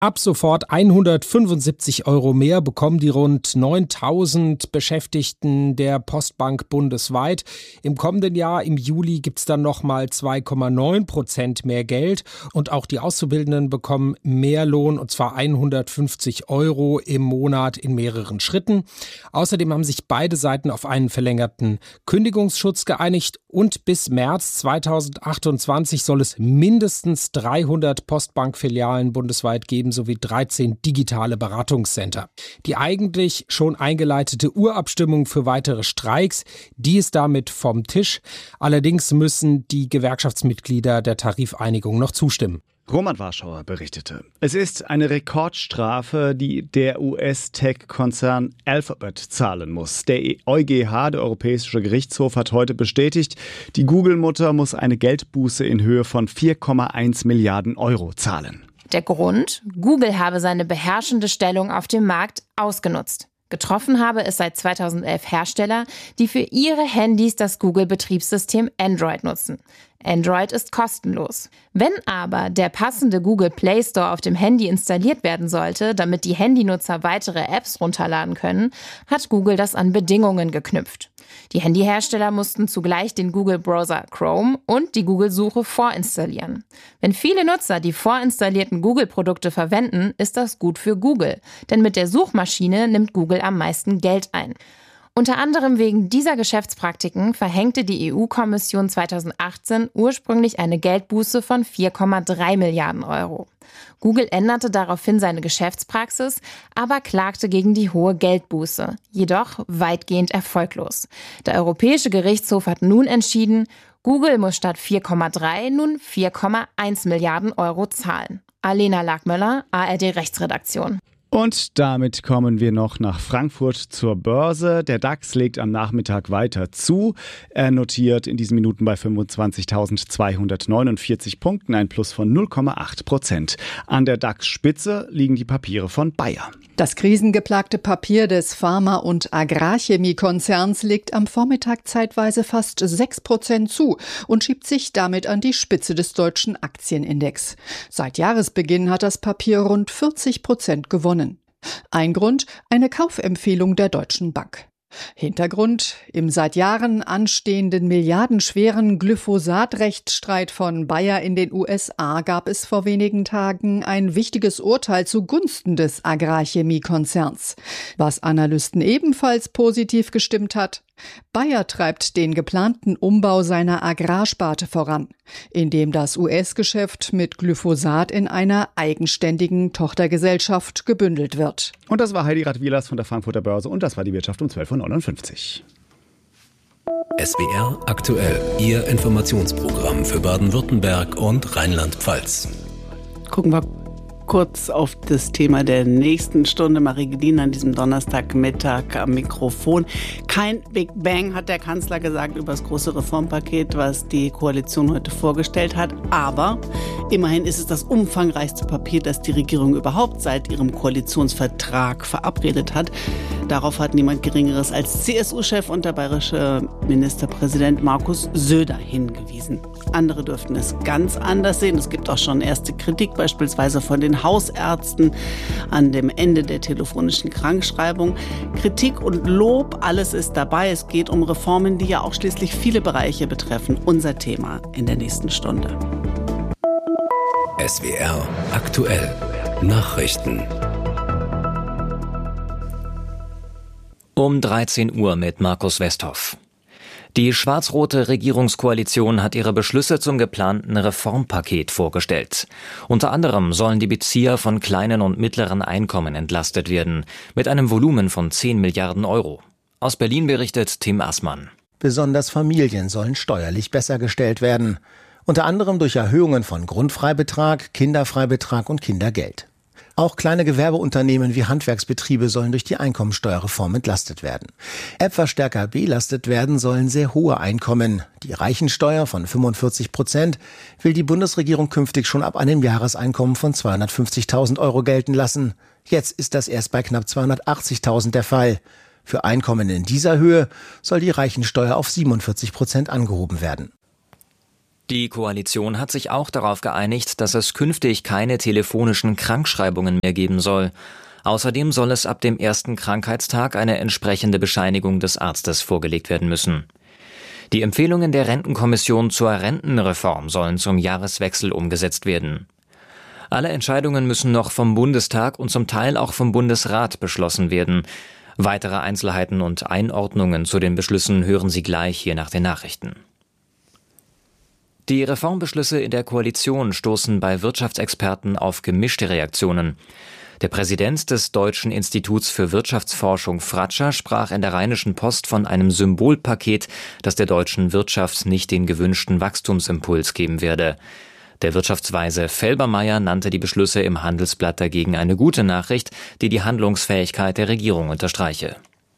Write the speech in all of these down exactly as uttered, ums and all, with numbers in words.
Ab sofort hundertfünfundsiebzig Euro mehr bekommen die rund neuntausend Beschäftigten der Postbank bundesweit. Im kommenden Jahr, im Juli, gibt's dann nochmal zwei Komma neun Prozent mehr Geld. Und auch die Auszubildenden bekommen mehr Lohn, und zwar hundertfünfzig Euro im Monat in mehreren Schritten. Außerdem haben sich beide Seiten auf einen verlängerten Kündigungsschutz geeinigt. Und bis März zweitausendachtundzwanzig soll es mindestens dreihundert Postbankfilialen bundesweit geben, sowie dreizehn digitale Beratungscenter. Die eigentlich schon eingeleitete Urabstimmung für weitere Streiks, die ist damit vom Tisch. Allerdings müssen die Gewerkschaftsmitglieder der Tarifeinigung noch zustimmen. Roman Warschauer berichtete. Es ist eine Rekordstrafe, die der U S-Tech-Konzern Alphabet zahlen muss. Der E G H, der Europäische Gerichtshof, hat heute bestätigt, die Google-Mutter muss eine Geldbuße in Höhe von vier Komma eins Milliarden Euro zahlen. Der Grund? Google habe seine beherrschende Stellung auf dem Markt ausgenutzt. Getroffen habe es seit zweitausendelf Hersteller, die für ihre Handys das Google-Betriebssystem Android nutzen. Android ist kostenlos. Wenn aber der passende Google Play Store auf dem Handy installiert werden sollte, damit die Handynutzer weitere Apps runterladen können, hat Google das an Bedingungen geknüpft. Die Handyhersteller mussten zugleich den Google-Browser Chrome und die Google-Suche vorinstallieren. Wenn viele Nutzer die vorinstallierten Google-Produkte verwenden, ist das gut für Google, denn mit der Suchmaschine nimmt Google am meisten Geld ein. Unter anderem wegen dieser Geschäftspraktiken verhängte die E U-Kommission zweitausendachtzehn ursprünglich eine Geldbuße von vier Komma drei Milliarden Euro. Google änderte daraufhin seine Geschäftspraxis, aber klagte gegen die hohe Geldbuße, jedoch weitgehend erfolglos. Der Europäische Gerichtshof hat nun entschieden, Google muss statt vier Komma drei nun vier Komma eins Milliarden Euro zahlen. Alena Lackmöller, A R D-Rechtsredaktion. Und damit kommen wir noch nach Frankfurt zur Börse. Der DAX legt am Nachmittag weiter zu. Er notiert in diesen Minuten bei fünfundzwanzigtausendzweihundertneunundvierzig Punkten, ein Plus von null Komma acht Prozent. An der DAX-Spitze liegen die Papiere von Bayer. Das krisengeplagte Papier des Pharma- und Agrarchemiekonzerns legt am Vormittag zeitweise fast sechs Prozent zu und schiebt sich damit an die Spitze des deutschen Aktienindex. Seit Jahresbeginn hat das Papier rund vierzig Prozent gewonnen. Ein Grund, eine Kaufempfehlung der Deutschen Bank. Hintergrund: Im seit Jahren anstehenden milliardenschweren Glyphosat-Rechtsstreit von Bayer in den U S A gab es vor wenigen Tagen ein wichtiges Urteil zugunsten des Agrarchemiekonzerns. Was Analysten ebenfalls positiv gestimmt hat: Bayer treibt den geplanten Umbau seiner Agrarsparte voran, indem das U S-Geschäft mit Glyphosat in einer eigenständigen Tochtergesellschaft gebündelt wird. Und das war Heidi Radwilas von der Frankfurter Börse und das war die Wirtschaft um zwölf Uhr neunundfünfzig. S W R aktuell, Ihr Informationsprogramm für Baden-Württemberg und Rheinland-Pfalz. Gucken wir kurz auf das Thema der nächsten Stunde. Marie Gedin an diesem Donnerstagmittag am Mikrofon. Kein Big Bang, hat der Kanzler gesagt, über das große Reformpaket, was die Koalition heute vorgestellt hat. Aber immerhin ist es das umfangreichste Papier, das die Regierung überhaupt seit ihrem Koalitionsvertrag verabredet hat. Darauf hat niemand Geringeres als C S U-Chef und der bayerische Ministerpräsident Markus Söder hingewiesen. Andere dürften es ganz anders sehen. Es gibt auch schon erste Kritik, beispielsweise von den Hausärzten an dem Ende der telefonischen Krankschreibung. Kritik und Lob, alles ist dabei. Es geht um Reformen, die ja auch schließlich viele Bereiche betreffen. Unser Thema in der nächsten Stunde. S W R aktuell. Nachrichten. Um dreizehn Uhr mit Markus Westhoff. Die schwarz-rote Regierungskoalition hat ihre Beschlüsse zum geplanten Reformpaket vorgestellt. Unter anderem sollen die Bezieher von kleinen und mittleren Einkommen entlastet werden, mit einem Volumen von zehn Milliarden Euro. Aus Berlin berichtet Tim Assmann. Besonders Familien sollen steuerlich besser gestellt werden. Unter anderem durch Erhöhungen von Grundfreibetrag, Kinderfreibetrag und Kindergeld. Auch kleine Gewerbeunternehmen wie Handwerksbetriebe sollen durch die Einkommensteuerreform entlastet werden. Etwas stärker belastet werden sollen sehr hohe Einkommen. Die Reichensteuer von fünfundvierzig Prozent will die Bundesregierung künftig schon ab einem Jahreseinkommen von zweihundertfünfzigtausend Euro gelten lassen. Jetzt ist das erst bei knapp zweihundertachtzigtausend der Fall. Für Einkommen in dieser Höhe soll die Reichensteuer auf siebenundvierzig Prozent angehoben werden. Die Koalition hat sich auch darauf geeinigt, dass es künftig keine telefonischen Krankschreibungen mehr geben soll. Außerdem soll es ab dem ersten Krankheitstag eine entsprechende Bescheinigung des Arztes vorgelegt werden müssen. Die Empfehlungen der Rentenkommission zur Rentenreform sollen zum Jahreswechsel umgesetzt werden. Alle Entscheidungen müssen noch vom Bundestag und zum Teil auch vom Bundesrat beschlossen werden. Weitere Einzelheiten und Einordnungen zu den Beschlüssen hören Sie gleich hier nach den Nachrichten. Die Reformbeschlüsse in der Koalition stoßen bei Wirtschaftsexperten auf gemischte Reaktionen. Der Präsident des Deutschen Instituts für Wirtschaftsforschung Fratscher sprach in der Rheinischen Post von einem Symbolpaket, das der deutschen Wirtschaft nicht den gewünschten Wachstumsimpuls geben werde. Der Wirtschaftsweise Felbermayr nannte die Beschlüsse im Handelsblatt dagegen eine gute Nachricht, die die Handlungsfähigkeit der Regierung unterstreiche.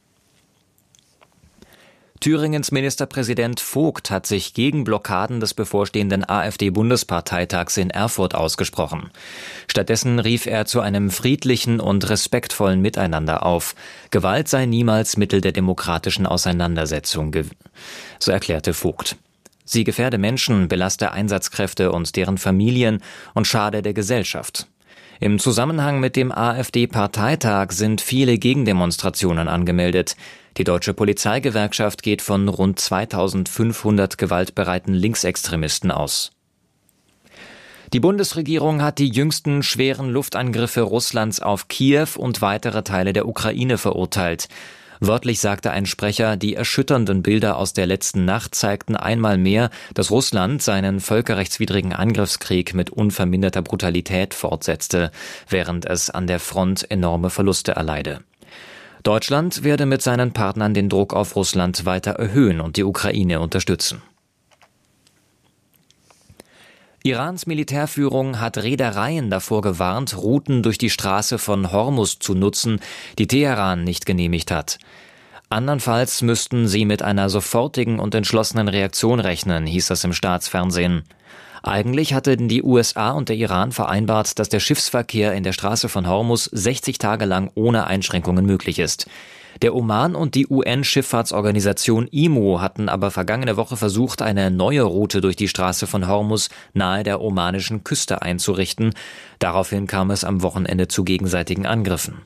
Thüringens Ministerpräsident Vogt hat sich gegen Blockaden des bevorstehenden AfD-Bundesparteitags in Erfurt ausgesprochen. Stattdessen rief er zu einem friedlichen und respektvollen Miteinander auf. Gewalt sei niemals Mittel der demokratischen Auseinandersetzung, so erklärte Vogt. Sie gefährde Menschen, belaste Einsatzkräfte und deren Familien und schade der Gesellschaft. Im Zusammenhang mit dem AfD-Parteitag sind viele Gegendemonstrationen angemeldet. Die Deutsche Polizeigewerkschaft geht von rund zweitausendfünfhundert gewaltbereiten Linksextremisten aus. Die Bundesregierung hat die jüngsten schweren Luftangriffe Russlands auf Kiew und weitere Teile der Ukraine verurteilt. Wörtlich sagte ein Sprecher, die erschütternden Bilder aus der letzten Nacht zeigten einmal mehr, dass Russland seinen völkerrechtswidrigen Angriffskrieg mit unverminderter Brutalität fortsetzte, während es an der Front enorme Verluste erleide. Deutschland werde mit seinen Partnern den Druck auf Russland weiter erhöhen und die Ukraine unterstützen. Irans Militärführung hat Reedereien davor gewarnt, Routen durch die Straße von Hormuz zu nutzen, die Teheran nicht genehmigt hat. Andernfalls müssten sie mit einer sofortigen und entschlossenen Reaktion rechnen, hieß es im Staatsfernsehen. Eigentlich hatten die U S A und der Iran vereinbart, dass der Schiffsverkehr in der Straße von Hormuz sechzig Tage lang ohne Einschränkungen möglich ist. Der Oman und die U N-Schifffahrtsorganisation I M O hatten aber vergangene Woche versucht, eine neue Route durch die Straße von Hormuz nahe der omanischen Küste einzurichten. Daraufhin kam es am Wochenende zu gegenseitigen Angriffen.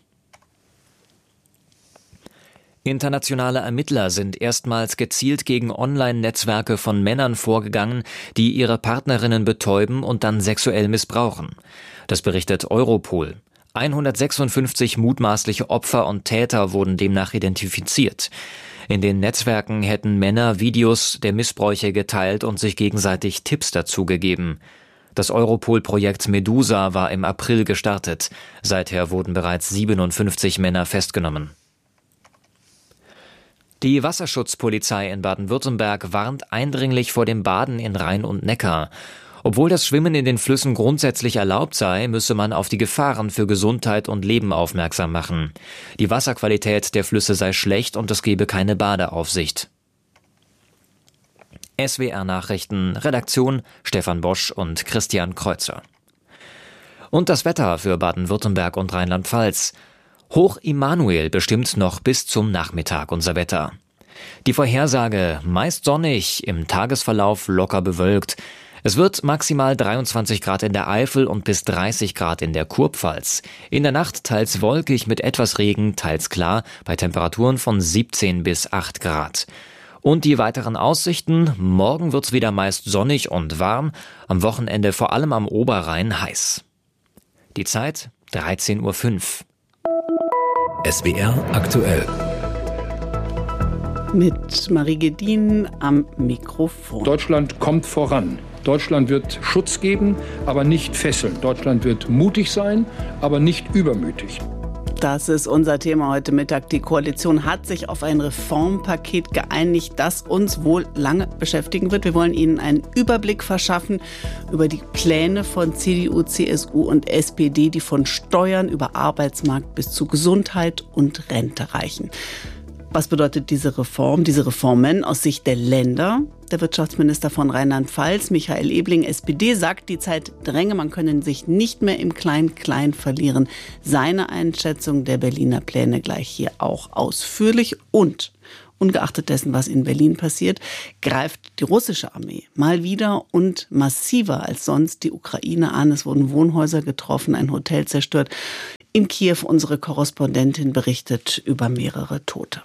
Internationale Ermittler sind erstmals gezielt gegen Online-Netzwerke von Männern vorgegangen, die ihre Partnerinnen betäuben und dann sexuell missbrauchen. Das berichtet Europol. hundertsechsundfünfzig mutmaßliche Opfer und Täter wurden demnach identifiziert. In den Netzwerken hätten Männer Videos der Missbräuche geteilt und sich gegenseitig Tipps dazu gegeben. Das Europol-Projekt Medusa war im April gestartet. Seither wurden bereits siebenundfünfzig Männer festgenommen. Die Wasserschutzpolizei in Baden-Württemberg warnt eindringlich vor dem Baden in Rhein und Neckar. Obwohl das Schwimmen in den Flüssen grundsätzlich erlaubt sei, müsse man auf die Gefahren für Gesundheit und Leben aufmerksam machen. Die Wasserqualität der Flüsse sei schlecht und es gebe keine Badeaufsicht. S W R Nachrichten, Redaktion Stefan Bosch und Christian Kreuzer. Und das Wetter für Baden-Württemberg und Rheinland-Pfalz. Hoch Immanuel bestimmt noch bis zum Nachmittag unser Wetter. Die Vorhersage meist sonnig, im Tagesverlauf locker bewölkt. Es wird maximal dreiundzwanzig Grad in der Eifel und bis dreißig Grad in der Kurpfalz. In der Nacht teils wolkig mit etwas Regen, teils klar, bei Temperaturen von siebzehn bis acht Grad. Und die weiteren Aussichten: Morgen wird's wieder meist sonnig und warm, am Wochenende vor allem am Oberrhein heiß. Die Zeit dreizehn Uhr fünf. S W R aktuell. Mit Marie Gedin am Mikrofon. Deutschland kommt voran. Deutschland wird Schutz geben, aber nicht fesseln. Deutschland wird mutig sein, aber nicht übermütig. Das ist unser Thema heute Mittag. Die Koalition hat sich auf ein Reformpaket geeinigt, das uns wohl lange beschäftigen wird. Wir wollen Ihnen einen Überblick verschaffen über die Pläne von C D U, C S U und S P D, die von Steuern über Arbeitsmarkt bis zu Gesundheit und Rente reichen. Was bedeutet diese Reform, diese Reformen aus Sicht der Länder? Der Wirtschaftsminister von Rheinland-Pfalz, Michael Ebling, S P D, sagt, die Zeit dränge, man könne sich nicht mehr im Klein-Klein verlieren. Seine Einschätzung der Berliner Pläne gleich hier auch ausführlich. Und Ungeachtet dessen, was in Berlin passiert, greift die russische Armee mal wieder und massiver als sonst die Ukraine an. Es wurden Wohnhäuser getroffen, ein Hotel zerstört. In Kiew, unsere Korrespondentin berichtet über mehrere Tote.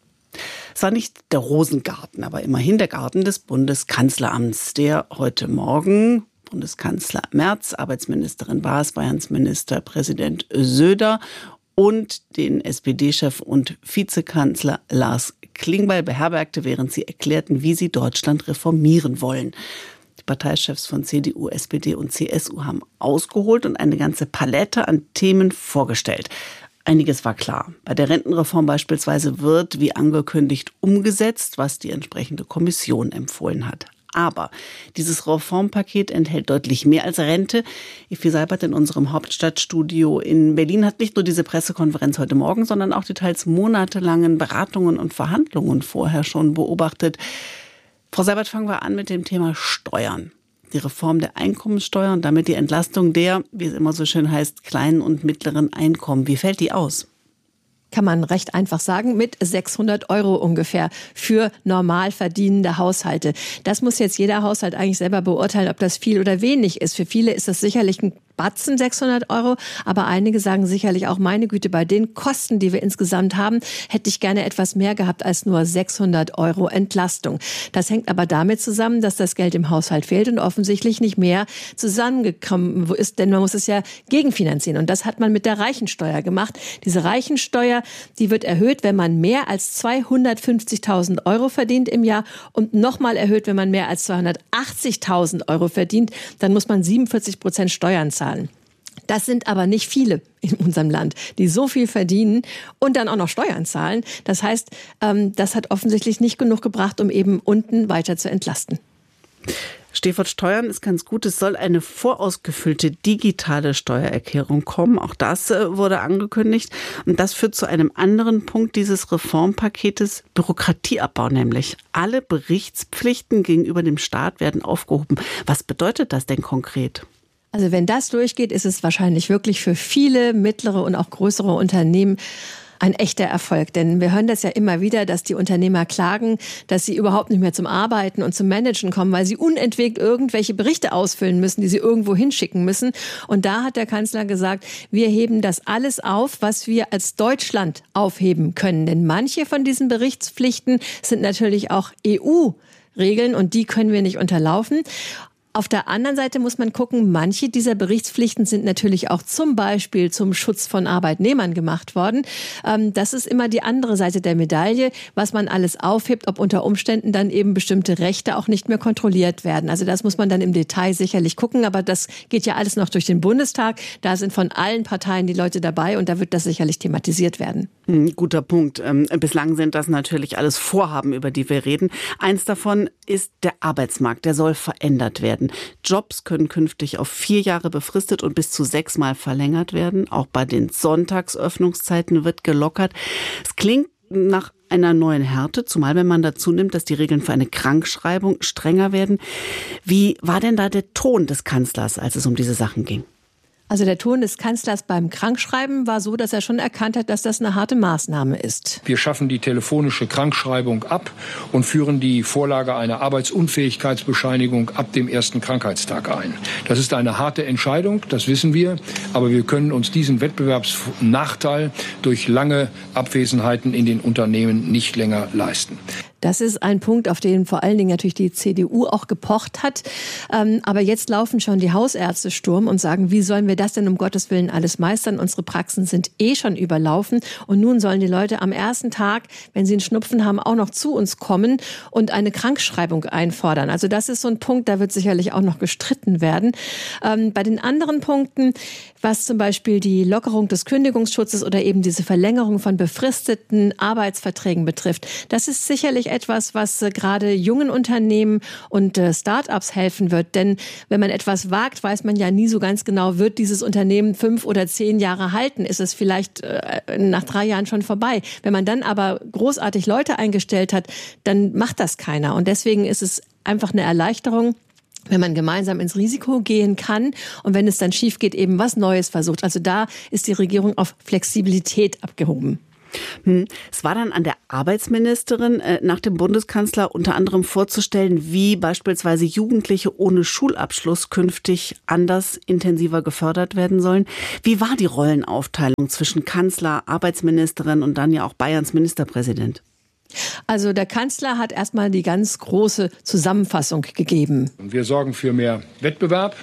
Es war nicht der Rosengarten, aber immerhin der Garten des Bundeskanzleramts, der heute Morgen Bundeskanzler Merz, Arbeitsministerin Baas, Bayerns Ministerpräsident Söder und den S P D-Chef und Vizekanzler Lars Klingbeil beherbergte, während sie erklärten, wie sie Deutschland reformieren wollen. Die Parteichefs von C D U, S P D und C S U haben ausgeholt und eine ganze Palette an Themen vorgestellt. Einiges war klar. Bei der Rentenreform beispielsweise wird, wie angekündigt, umgesetzt, was die entsprechende Kommission empfohlen hat. Aber dieses Reformpaket enthält deutlich mehr als Rente. Evi Seibert in unserem Hauptstadtstudio in Berlin hat nicht nur diese Pressekonferenz heute Morgen, sondern auch die teils monatelangen Beratungen und Verhandlungen vorher schon beobachtet. Frau Seibert, fangen wir an mit dem Thema Steuern. Die Reform der Einkommensteuer und damit die Entlastung der, wie es immer so schön heißt, kleinen und mittleren Einkommen. Wie fällt die aus? Kann man recht einfach sagen, mit sechshundert Euro ungefähr für normal verdienende Haushalte. Das muss jetzt jeder Haushalt eigentlich selber beurteilen, ob das viel oder wenig ist. Für viele ist das sicherlich ein Batzen, sechshundert Euro, aber einige sagen sicherlich auch, meine Güte, bei den Kosten, die wir insgesamt haben, hätte ich gerne etwas mehr gehabt als nur sechshundert Euro Entlastung. Das hängt aber damit zusammen, dass das Geld im Haushalt fehlt und offensichtlich nicht mehr zusammengekommen ist, denn man muss es ja gegenfinanzieren und das hat man mit der Reichensteuer gemacht. Diese Reichensteuer, die wird erhöht, wenn man mehr als zweihundertfünfzigtausend Euro verdient im Jahr und nochmal erhöht, wenn man mehr als zweihundertachtzigtausend Euro verdient, dann muss man siebenundvierzig Prozent Steuern zahlen. Das sind aber nicht viele in unserem Land, die so viel verdienen und dann auch noch Steuern zahlen. Das heißt, das hat offensichtlich nicht genug gebracht, um eben unten weiter zu entlasten. Stichwort Steuern ist ganz gut. Es soll eine vorausgefüllte digitale Steuererklärung kommen. Auch das wurde angekündigt. Und das führt zu einem anderen Punkt dieses Reformpaketes, Bürokratieabbau nämlich. Alle Berichtspflichten gegenüber dem Staat werden aufgehoben. Was bedeutet das denn konkret? Also wenn das durchgeht, ist es wahrscheinlich wirklich für viele mittlere und auch größere Unternehmen ein echter Erfolg. Denn wir hören das ja immer wieder, dass die Unternehmer klagen, dass sie überhaupt nicht mehr zum Arbeiten und zum Managen kommen, weil sie unentwegt irgendwelche Berichte ausfüllen müssen, die sie irgendwo hinschicken müssen. Und da hat der Kanzler gesagt, wir heben das alles auf, was wir als Deutschland aufheben können. Denn manche von diesen Berichtspflichten sind natürlich auch E U-Regeln und die können wir nicht unterlaufen. Auf der anderen Seite muss man gucken, manche dieser Berichtspflichten sind natürlich auch zum Beispiel zum Schutz von Arbeitnehmern gemacht worden. Das ist immer die andere Seite der Medaille, was man alles aufhebt, ob unter Umständen dann eben bestimmte Rechte auch nicht mehr kontrolliert werden. Also das muss man dann im Detail sicherlich gucken, aber das geht ja alles noch durch den Bundestag. Da sind von allen Parteien die Leute dabei und da wird das sicherlich thematisiert werden. Hm, guter Punkt. Ähm, bislang sind das natürlich alles Vorhaben, über die wir reden. Eins davon ist der Arbeitsmarkt, der soll verändert werden. Jobs können künftig auf vier Jahre befristet und bis zu sechsmal verlängert werden. Auch bei den Sonntagsöffnungszeiten wird gelockert. Es klingt nach einer neuen Härte, zumal wenn man dazu nimmt, dass die Regeln für eine Krankschreibung strenger werden. Wie war denn da der Ton des Kanzlers, als es um diese Sachen ging? Also der Ton des Kanzlers beim Krankschreiben war so, dass er schon erkannt hat, dass das eine harte Maßnahme ist. Wir schaffen die telefonische Krankschreibung ab und führen die Vorlage einer Arbeitsunfähigkeitsbescheinigung ab dem ersten Krankheitstag ein. Das ist eine harte Entscheidung, das wissen wir, aber wir können uns diesen Wettbewerbsnachteil durch lange Abwesenheiten in den Unternehmen nicht länger leisten. Das ist ein Punkt, auf den vor allen Dingen natürlich die C D U auch gepocht hat. Ähm, aber jetzt laufen schon die Hausärzte Sturm und sagen, wie sollen wir das denn um Gottes Willen alles meistern? Unsere Praxen sind eh schon überlaufen. Und nun sollen die Leute am ersten Tag, wenn sie einen Schnupfen haben, auch noch zu uns kommen und eine Krankschreibung einfordern. Also das ist so ein Punkt, da wird sicherlich auch noch gestritten werden. Ähm, bei den anderen Punkten, was zum Beispiel die Lockerung des Kündigungsschutzes oder eben diese Verlängerung von befristeten Arbeitsverträgen betrifft, das ist sicherlich etwas, was äh, gerade jungen Unternehmen und äh, Start-ups helfen wird. Denn wenn man etwas wagt, weiß man ja nie so ganz genau, wird dieses Unternehmen fünf oder zehn Jahre halten? Ist es vielleicht äh, nach drei Jahren schon vorbei? Wenn man dann aber großartig Leute eingestellt hat, dann macht das keiner. Und deswegen ist es einfach eine Erleichterung, wenn man gemeinsam ins Risiko gehen kann und wenn es dann schief geht, eben was Neues versucht. Also da ist die Regierung auf Flexibilität abgehoben. Es war dann an der Arbeitsministerin, äh, nach dem Bundeskanzler unter anderem vorzustellen, wie beispielsweise Jugendliche ohne Schulabschluss künftig anders, intensiver gefördert werden sollen. Wie war die Rollenaufteilung zwischen Kanzler, Arbeitsministerin und dann ja auch Bayerns Ministerpräsident? Also der Kanzler hat erstmal die ganz große Zusammenfassung gegeben. Wir sorgen für mehr Wettbewerb,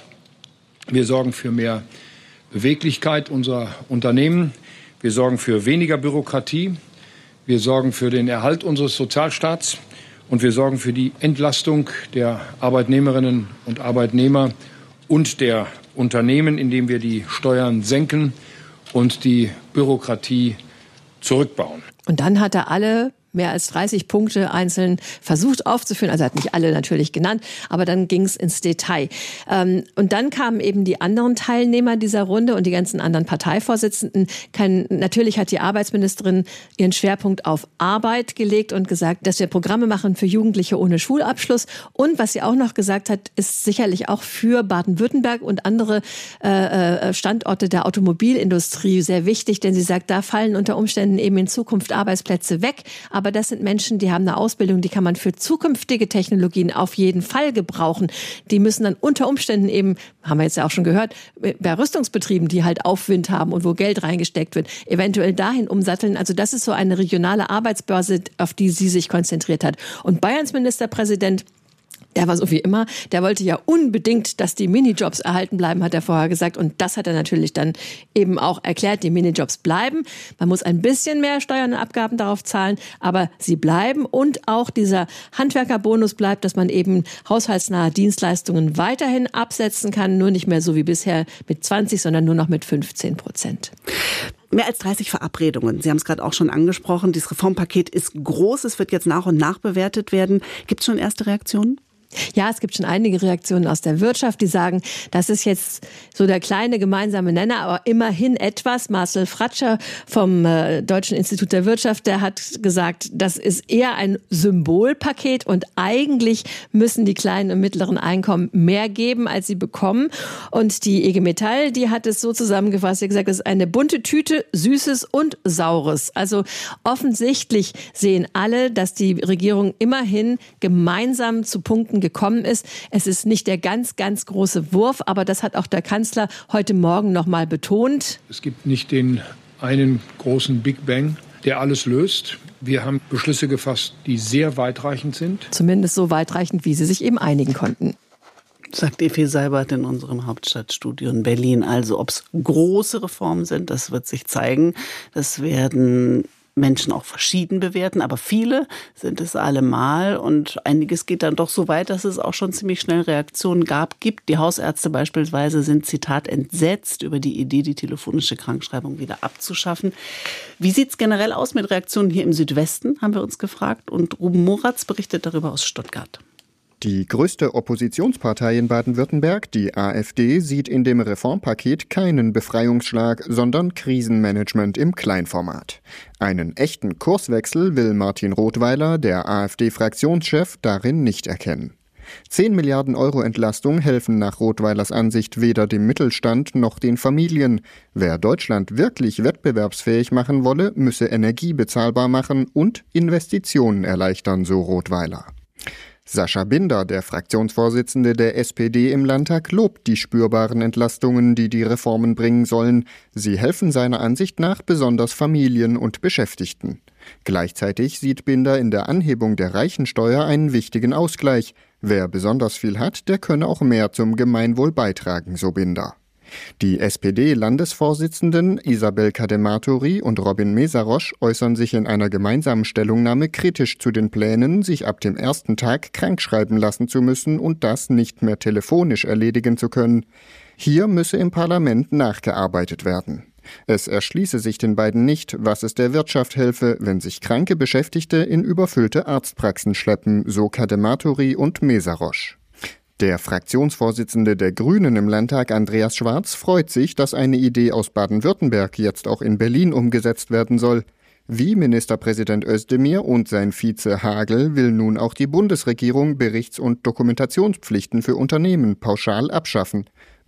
wir sorgen für mehr Beweglichkeit unserer Unternehmen. Wir sorgen für weniger Bürokratie, wir sorgen für den Erhalt unseres Sozialstaats und wir sorgen für die Entlastung der Arbeitnehmerinnen und Arbeitnehmer und der Unternehmen, indem wir die Steuern senken und die Bürokratie zurückbauen. Und dann hat er alle mehr als dreißig Punkte einzeln versucht aufzuführen. Also er hat nicht alle natürlich genannt, aber dann ging es ins Detail. Und dann kamen eben die anderen Teilnehmer dieser Runde und die ganzen anderen Parteivorsitzenden. Kein, natürlich hat die Arbeitsministerin ihren Schwerpunkt auf Arbeit gelegt und gesagt, dass wir Programme machen für Jugendliche ohne Schulabschluss. Und was sie auch noch gesagt hat, ist sicherlich auch für Baden-Württemberg und andere Standorte der Automobilindustrie sehr wichtig, denn sie sagt, da fallen unter Umständen eben in Zukunft Arbeitsplätze weg. Aber das sind Menschen, die haben eine Ausbildung, die kann man für zukünftige Technologien auf jeden Fall gebrauchen. Die müssen dann unter Umständen eben, haben wir jetzt ja auch schon gehört, bei Rüstungsbetrieben, die halt Aufwind haben und wo Geld reingesteckt wird, eventuell dahin umsatteln. Also das ist so eine regionale Arbeitsbörse, auf die sie sich konzentriert hat. Und Bayerns Ministerpräsident, der war so wie immer, der wollte ja unbedingt, dass die Minijobs erhalten bleiben, hat er vorher gesagt. Und das hat er natürlich dann eben auch erklärt, die Minijobs bleiben. Man muss ein bisschen mehr Steuern und Abgaben darauf zahlen, aber sie bleiben. Und auch dieser Handwerkerbonus bleibt, dass man eben haushaltsnahe Dienstleistungen weiterhin absetzen kann. Nur nicht mehr so wie bisher mit zwanzig, sondern nur noch mit fünfzehn Prozent. Mehr als dreißig Verabredungen. Sie haben es gerade auch schon angesprochen. Dieses Reformpaket ist groß. Es wird jetzt nach und nach bewertet werden. Gibt es schon erste Reaktionen? Ja, es gibt schon einige Reaktionen aus der Wirtschaft, die sagen, das ist jetzt so der kleine gemeinsame Nenner, aber immerhin etwas. Marcel Fratscher vom äh, Deutschen Institut der Wirtschaft, der hat gesagt, das ist eher ein Symbolpaket und eigentlich müssen die kleinen und mittleren Einkommen mehr geben, als sie bekommen. Und die I G Metall, die hat es so zusammengefasst, sie hat gesagt, das ist eine bunte Tüte, Süßes und Saures. Also offensichtlich sehen alle, dass die Regierung immerhin gemeinsam zu Punkten gekommen ist. Es ist nicht der ganz, ganz große Wurf, aber das hat auch der Kanzler heute Morgen noch mal betont. Es gibt nicht den einen großen Big Bang, der alles löst. Wir haben Beschlüsse gefasst, die sehr weitreichend sind. Zumindest so weitreichend, wie sie sich eben einigen konnten. Sagt Effi Seibert in unserem Hauptstadtstudio in Berlin. Also ob es große Reformen sind, das wird sich zeigen. Das werden Menschen auch verschieden bewerten, aber viele sind es allemal und einiges geht dann doch so weit, dass es auch schon ziemlich schnell Reaktionen gab, gibt. Die Hausärzte beispielsweise sind, Zitat, entsetzt über die Idee, die telefonische Krankschreibung wieder abzuschaffen. Wie sieht es generell aus mit Reaktionen hier im Südwesten, haben wir uns gefragt, und Ruben Moratz berichtet darüber aus Stuttgart. Die größte Oppositionspartei in Baden-Württemberg, die AfD, sieht in dem Reformpaket keinen Befreiungsschlag, sondern Krisenmanagement im Kleinformat. Einen echten Kurswechsel will Martin Rothweiler, der AfD-Fraktionschef, darin nicht erkennen. Zehn Milliarden Euro Entlastung helfen nach Rothweilers Ansicht weder dem Mittelstand noch den Familien. Wer Deutschland wirklich wettbewerbsfähig machen wolle, müsse Energie bezahlbar machen und Investitionen erleichtern, so Rothweiler. Sascha Binder, der Fraktionsvorsitzende der S P D im Landtag, lobt die spürbaren Entlastungen, die die Reformen bringen sollen. Sie helfen seiner Ansicht nach besonders Familien und Beschäftigten. Gleichzeitig sieht Binder in der Anhebung der Reichensteuer einen wichtigen Ausgleich. Wer besonders viel hat, der könne auch mehr zum Gemeinwohl beitragen, so Binder. Die S P D-Landesvorsitzenden Isabel Kadematori und Robin Mesarosch äußern sich in einer gemeinsamen Stellungnahme kritisch zu den Plänen, sich ab dem ersten Tag krankschreiben lassen zu müssen und das nicht mehr telefonisch erledigen zu können. Hier müsse im Parlament nachgearbeitet werden. Es erschließe sich den beiden nicht, was es der Wirtschaft helfe, wenn sich kranke Beschäftigte in überfüllte Arztpraxen schleppen, so Kadematori und Mesarosch. Der Fraktionsvorsitzende der Grünen im Landtag, Andreas Schwarz, freut sich, dass eine Idee aus Baden-Württemberg jetzt auch in Berlin umgesetzt werden soll. Wie Ministerpräsident Özdemir und sein Vize Hagel will nun auch die Bundesregierung Berichts- und Dokumentationspflichten für Unternehmen pauschal abschaffen.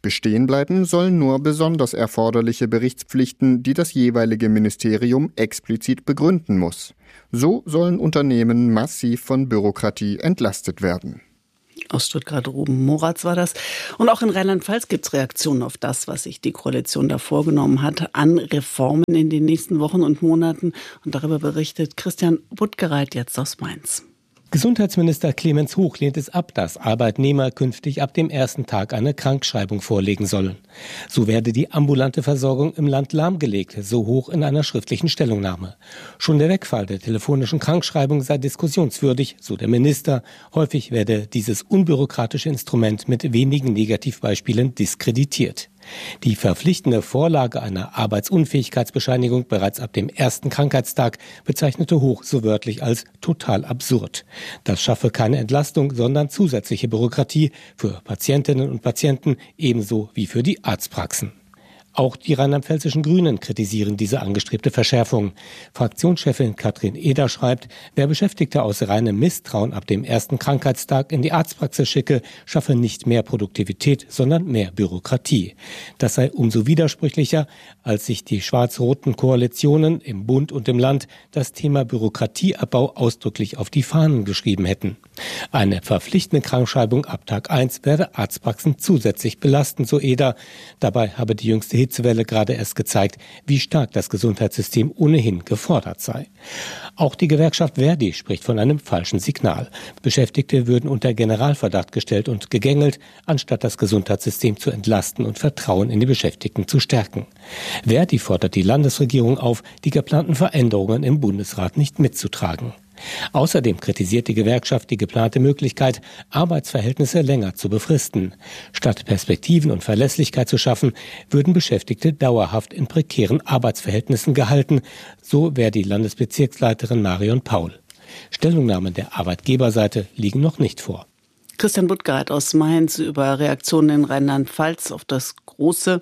Bestehen bleiben sollen nur besonders erforderliche Berichtspflichten, die das jeweilige Ministerium explizit begründen muss. So sollen Unternehmen massiv von Bürokratie entlastet werden. Aus Stuttgart, Ruben Moratz war das. Und auch in Rheinland-Pfalz gibt es Reaktionen auf das, was sich die Koalition da vorgenommen hat, an Reformen in den nächsten Wochen und Monaten. Und darüber berichtet Christian Buttgereit jetzt aus Mainz. Gesundheitsminister Clemens Hoch lehnt es ab, dass Arbeitnehmer künftig ab dem ersten Tag eine Krankschreibung vorlegen sollen. So werde die ambulante Versorgung im Land lahmgelegt, so Hoch in einer schriftlichen Stellungnahme. Schon der Wegfall der telefonischen Krankschreibung sei diskussionswürdig, so der Minister. Häufig werde dieses unbürokratische Instrument mit wenigen Negativbeispielen diskreditiert. Die verpflichtende Vorlage einer Arbeitsunfähigkeitsbescheinigung bereits ab dem ersten Krankheitstag bezeichnete Hoch so wörtlich als total absurd. Das schaffe keine Entlastung, sondern zusätzliche Bürokratie für Patientinnen und Patienten ebenso wie für die Arztpraxen. Auch die rheinland-pfälzischen Grünen kritisieren diese angestrebte Verschärfung. Fraktionschefin Katrin Eder schreibt, wer Beschäftigte aus reinem Misstrauen ab dem ersten Krankheitstag in die Arztpraxis schicke, schaffe nicht mehr Produktivität, sondern mehr Bürokratie. Das sei umso widersprüchlicher, als sich die schwarz-roten Koalitionen im Bund und im Land das Thema Bürokratieabbau ausdrücklich auf die Fahnen geschrieben hätten. Eine verpflichtende Krankschreibung ab Tag eins werde Arztpraxen zusätzlich belasten, so Eder. Dabei habe die jüngste Hitzewelle gerade erst gezeigt, wie stark das Gesundheitssystem ohnehin gefordert sei. Auch die Gewerkschaft Verdi spricht von einem falschen Signal. Beschäftigte würden unter Generalverdacht gestellt und gegängelt, anstatt das Gesundheitssystem zu entlasten und Vertrauen in die Beschäftigten zu stärken. Verdi fordert die Landesregierung auf, die geplanten Veränderungen im Bundesrat nicht mitzutragen. Außerdem kritisiert die Gewerkschaft die geplante Möglichkeit, Arbeitsverhältnisse länger zu befristen. Statt Perspektiven und Verlässlichkeit zu schaffen, würden Beschäftigte dauerhaft in prekären Arbeitsverhältnissen gehalten, so wäre die Landesbezirksleiterin Marion Paul. Stellungnahmen der Arbeitgeberseite liegen noch nicht vor. Christian Buttgereit aus Mainz über Reaktionen in Rheinland-Pfalz auf das große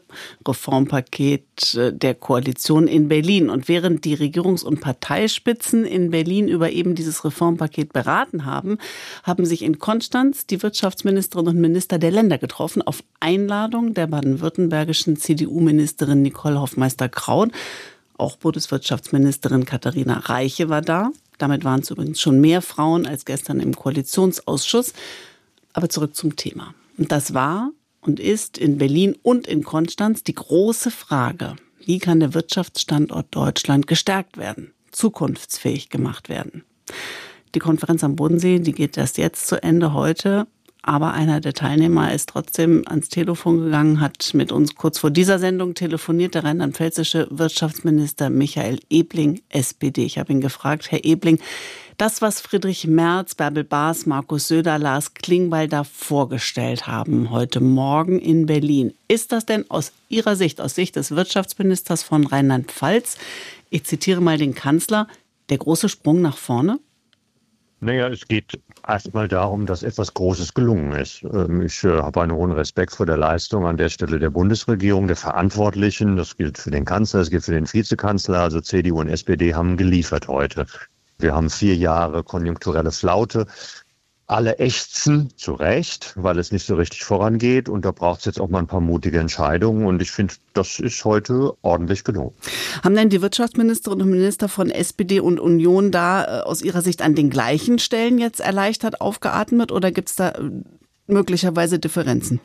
Reformpaket der Koalition in Berlin. Und während die Regierungs- und Parteispitzen in Berlin über eben dieses Reformpaket beraten haben, haben sich in Konstanz die Wirtschaftsministerinnen und Minister der Länder getroffen, auf Einladung der baden-württembergischen C D U-Ministerin Nicole Hofmeister-Kraut. Auch Bundeswirtschaftsministerin Katharina Reiche war da. Damit waren es übrigens schon mehr Frauen als gestern im Koalitionsausschuss. Aber zurück zum Thema. Und das war und ist in Berlin und in Konstanz die große Frage: Wie kann der Wirtschaftsstandort Deutschland gestärkt werden, zukunftsfähig gemacht werden? Die Konferenz am Bodensee, die geht erst jetzt zu Ende heute. Aber einer der Teilnehmer ist trotzdem ans Telefon gegangen, hat mit uns kurz vor dieser Sendung telefoniert, der rheinland-pfälzische Wirtschaftsminister Michael Ebling, S P D. Ich habe ihn gefragt, Herr Ebling, das, was Friedrich Merz, Bärbel Baas, Markus Söder, Lars Klingbeil da vorgestellt haben heute Morgen in Berlin, ist das denn aus Ihrer Sicht, aus Sicht des Wirtschaftsministers von Rheinland-Pfalz, ich zitiere mal den Kanzler, der große Sprung nach vorne? Naja, es geht erstmal darum, dass etwas Großes gelungen ist. Ich habe einen hohen Respekt vor der Leistung an der Stelle der Bundesregierung, der Verantwortlichen. Das gilt für den Kanzler, das gilt für den Vizekanzler. Also C D U und S P D haben geliefert heute. Wir haben vier Jahre konjunkturelle Flaute. Alle ächzen, zu Recht, weil es nicht so richtig vorangeht. Und da braucht es jetzt auch mal ein paar mutige Entscheidungen. Und ich finde, das ist heute ordentlich gelungen. Haben denn die Wirtschaftsministerinnen und Minister von S P D und Union da äh, aus ihrer Sicht an den gleichen Stellen jetzt erleichtert aufgeatmet? Oder gibt es da äh, möglicherweise Differenzen?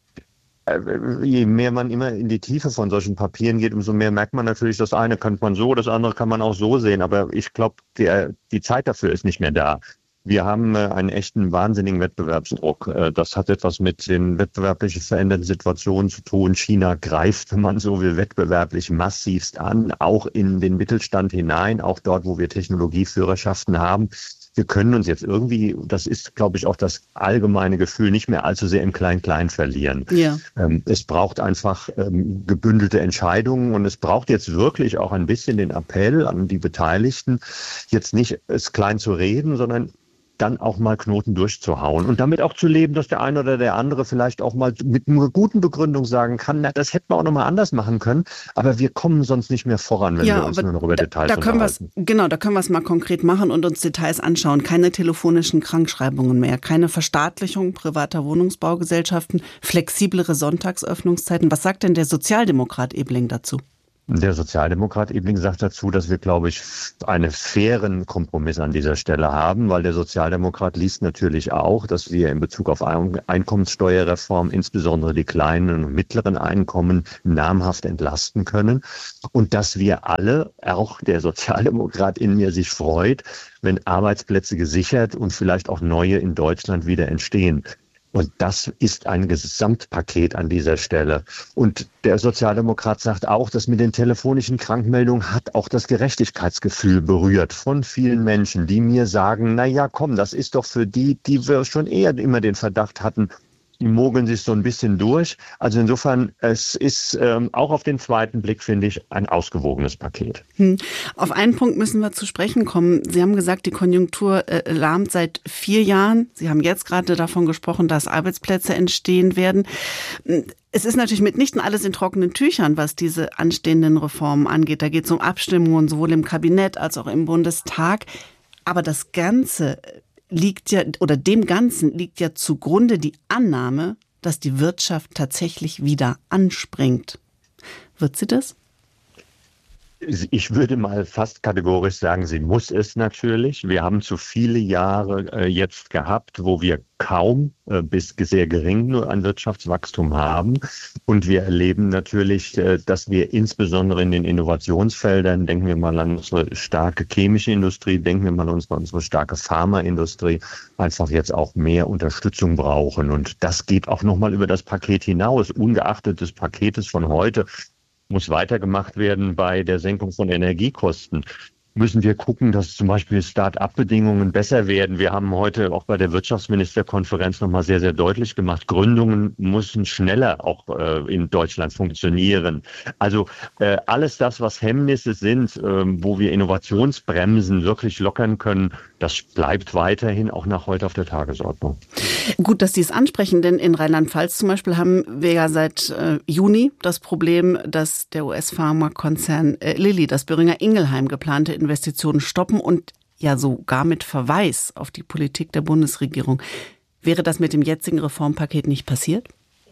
Je mehr man immer in die Tiefe von solchen Papieren geht, umso mehr merkt man natürlich, das eine kann man so, das andere kann man auch so sehen. Aber ich glaube, die Zeit dafür ist nicht mehr da. Wir haben einen echten wahnsinnigen Wettbewerbsdruck. Das hat etwas mit den wettbewerblich veränderten Situationen zu tun. China greift, wenn man so will, wettbewerblich massivst an, auch in den Mittelstand hinein, auch dort, wo wir Technologieführerschaften haben. Wir können uns jetzt irgendwie, das ist, glaube ich, auch das allgemeine Gefühl, nicht mehr allzu sehr im Klein-Klein verlieren. Ja. Ähm, es braucht einfach ähm, gebündelte Entscheidungen und es braucht jetzt wirklich auch ein bisschen den Appell an die Beteiligten, jetzt nicht es klein zu reden, sondern dann auch mal Knoten durchzuhauen und damit auch zu leben, dass der eine oder der andere vielleicht auch mal mit einer guten Begründung sagen kann, na, das hätten wir auch noch mal anders machen können, aber wir kommen sonst nicht mehr voran, wenn ja, wir uns nur noch über da, Details da können unterhalten. Genau, da können wir es mal konkret machen und uns Details anschauen. Keine telefonischen Krankschreibungen mehr, keine Verstaatlichung privater Wohnungsbaugesellschaften, flexiblere Sonntagsöffnungszeiten. Was sagt denn der Sozialdemokrat Ebling dazu? Der Sozialdemokrat Ebling sagt dazu, dass wir, glaube ich, einen fairen Kompromiss an dieser Stelle haben, weil der Sozialdemokrat liest natürlich auch, dass wir in Bezug auf Einkommenssteuerreform insbesondere die kleinen und mittleren Einkommen namhaft entlasten können und dass wir alle, auch der Sozialdemokrat in mir, sich freut, wenn Arbeitsplätze gesichert und vielleicht auch neue in Deutschland wieder entstehen. Und das ist ein Gesamtpaket an dieser Stelle. Und der Sozialdemokrat sagt auch, dass mit den telefonischen Krankmeldungen hat auch das Gerechtigkeitsgefühl berührt von vielen Menschen, die mir sagen, na ja, komm, das ist doch für die, die wir schon eher immer den Verdacht hatten, die mogeln sich so ein bisschen durch. Also insofern, es ist ähm, auch auf den zweiten Blick, finde ich, ein ausgewogenes Paket. Hm. Auf einen Punkt müssen wir zu sprechen kommen. Sie haben gesagt, die Konjunktur äh, lahmt seit vier Jahren. Sie haben jetzt gerade davon gesprochen, dass Arbeitsplätze entstehen werden. Es ist natürlich mitnichten alles in trockenen Tüchern, was diese anstehenden Reformen angeht. Da geht es um Abstimmungen sowohl im Kabinett als auch im Bundestag. Aber das Ganze liegt ja, oder dem Ganzen liegt ja zugrunde die Annahme, dass die Wirtschaft tatsächlich wieder anspringt. Wird sie das? Ich würde mal fast kategorisch sagen, sie muss es natürlich. Wir haben zu viele Jahre äh, jetzt gehabt, wo wir kaum äh, bis sehr gering nur ein Wirtschaftswachstum haben. Und wir erleben natürlich, äh, dass wir insbesondere in den Innovationsfeldern, denken wir mal an unsere starke chemische Industrie, denken wir mal an unsere, unsere starke Pharmaindustrie, einfach jetzt auch mehr Unterstützung brauchen. Und das geht auch nochmal über das Paket hinaus, ungeachtet des Paketes von heute. Muss weitergemacht werden bei der Senkung von Energiekosten. Müssen wir gucken, dass zum Beispiel Start-up-Bedingungen besser werden. Wir haben heute auch bei der Wirtschaftsministerkonferenz nochmal sehr, sehr deutlich gemacht, Gründungen müssen schneller auch äh, in Deutschland funktionieren. Also äh, alles das, was Hemmnisse sind, äh, wo wir Innovationsbremsen wirklich lockern können, das bleibt weiterhin auch nach heute auf der Tagesordnung. Gut, dass Sie es ansprechen, denn in Rheinland-Pfalz zum Beispiel haben wir ja seit äh, Juni das Problem, dass der U S-Pharmakonzern äh, Lilly, das Boehringer Ingelheim, geplante Investitionen stoppen und ja sogar mit Verweis auf die Politik der Bundesregierung. Wäre das mit dem jetzigen Reformpaket nicht passiert?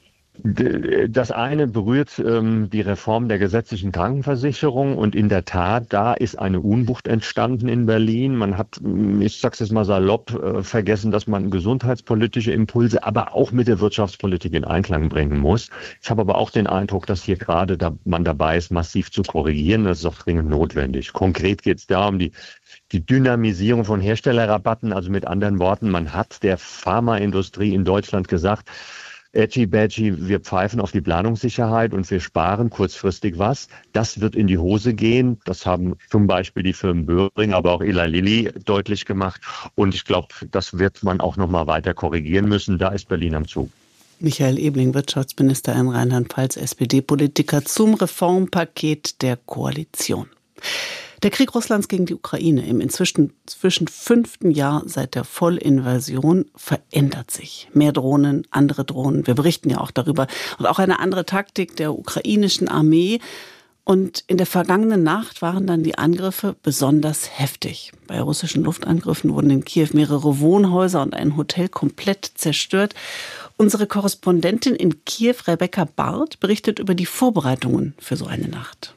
Das eine berührt ähm, die Reform der gesetzlichen Krankenversicherung und in der Tat, da ist eine Unwucht entstanden in Berlin. Man hat, ich sag's jetzt mal salopp, äh, vergessen, dass man gesundheitspolitische Impulse, aber auch mit der Wirtschaftspolitik in Einklang bringen muss. Ich habe aber auch den Eindruck, dass hier gerade da, man dabei ist, massiv zu korrigieren. Das ist auch dringend notwendig. Konkret geht es da um die Die Dynamisierung von Herstellerrabatten, also mit anderen Worten, man hat der Pharmaindustrie in Deutschland gesagt, Edgy Badgy, wir pfeifen auf die Planungssicherheit und wir sparen kurzfristig was. Das wird in die Hose gehen. Das haben zum Beispiel die Firmen Boehringer, aber auch Eli Lilly deutlich gemacht. Und ich glaube, das wird man auch noch mal weiter korrigieren müssen. Da ist Berlin am Zug. Michael Ebling, Wirtschaftsminister in Rheinland-Pfalz, S P D-Politiker zum Reformpaket der Koalition. Der Krieg Russlands gegen die Ukraine im inzwischen zwischen fünften Jahr seit der Vollinvasion verändert sich. Mehr Drohnen, andere Drohnen, wir berichten ja auch darüber. Und auch eine andere Taktik der ukrainischen Armee. Und in der vergangenen Nacht waren dann die Angriffe besonders heftig. Bei russischen Luftangriffen wurden in Kiew mehrere Wohnhäuser und ein Hotel komplett zerstört. Unsere Korrespondentin in Kiew, Rebecca Barth, berichtet über die Vorbereitungen für so eine Nacht.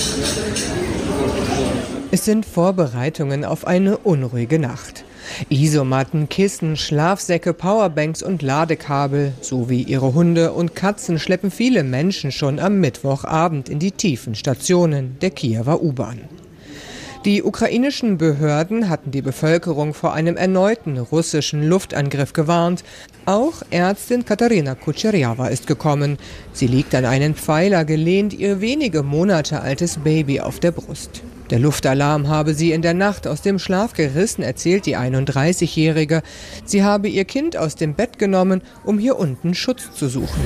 Es sind Vorbereitungen auf eine unruhige Nacht. Isomatten, Kissen, Schlafsäcke, Powerbanks und Ladekabel sowie ihre Hunde und Katzen schleppen viele Menschen schon am Mittwochabend in die tiefen Stationen der Kiewer U-Bahn. Die ukrainischen Behörden hatten die Bevölkerung vor einem erneuten russischen Luftangriff gewarnt. Auch Ärztin Katarina Kucherjawa ist gekommen. Sie liegt an einen Pfeiler gelehnt, ihr wenige Monate altes Baby auf der Brust. Der Luftalarm habe sie in der Nacht aus dem Schlaf gerissen, erzählt die einunddreißigjährige. Sie habe ihr Kind aus dem Bett genommen, um hier unten Schutz zu suchen.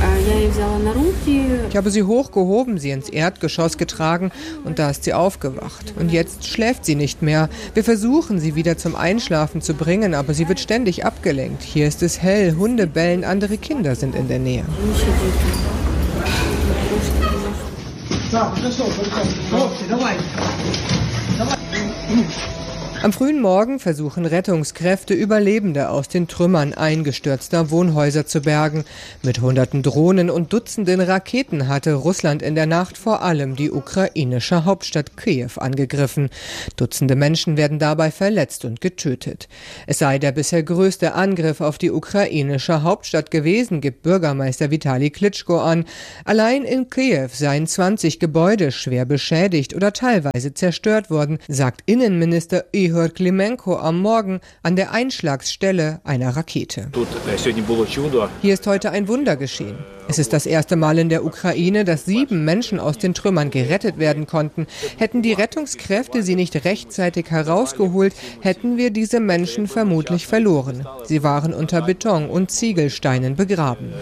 Ich habe sie hochgehoben, sie ins Erdgeschoss getragen und da ist sie aufgewacht. Und jetzt schläft sie nicht mehr. Wir versuchen, sie wieder zum Einschlafen zu bringen, aber sie wird ständig abgelenkt. Hier ist es hell, Hunde bellen, andere Kinder sind in der Nähe. Am frühen Morgen versuchen Rettungskräfte, Überlebende aus den Trümmern eingestürzter Wohnhäuser zu bergen. Mit hunderten Drohnen und Dutzenden Raketen hatte Russland in der Nacht vor allem die ukrainische Hauptstadt Kiew angegriffen. Dutzende Menschen werden dabei verletzt und getötet. Es sei der bisher größte Angriff auf die ukrainische Hauptstadt gewesen, gibt Bürgermeister Vitali Klitschko an. Allein in Kiew seien zwanzig Gebäude schwer beschädigt oder teilweise zerstört worden, sagt Innenminister Ihor Klimenko am Morgen an der Einschlagsstelle einer Rakete. Hier ist heute ein Wunder geschehen. Es ist das erste Mal in der Ukraine, dass sieben Menschen aus den Trümmern gerettet werden konnten. Hätten die Rettungskräfte sie nicht rechtzeitig herausgeholt, hätten wir diese Menschen vermutlich verloren. Sie waren unter Beton und Ziegelsteinen begraben.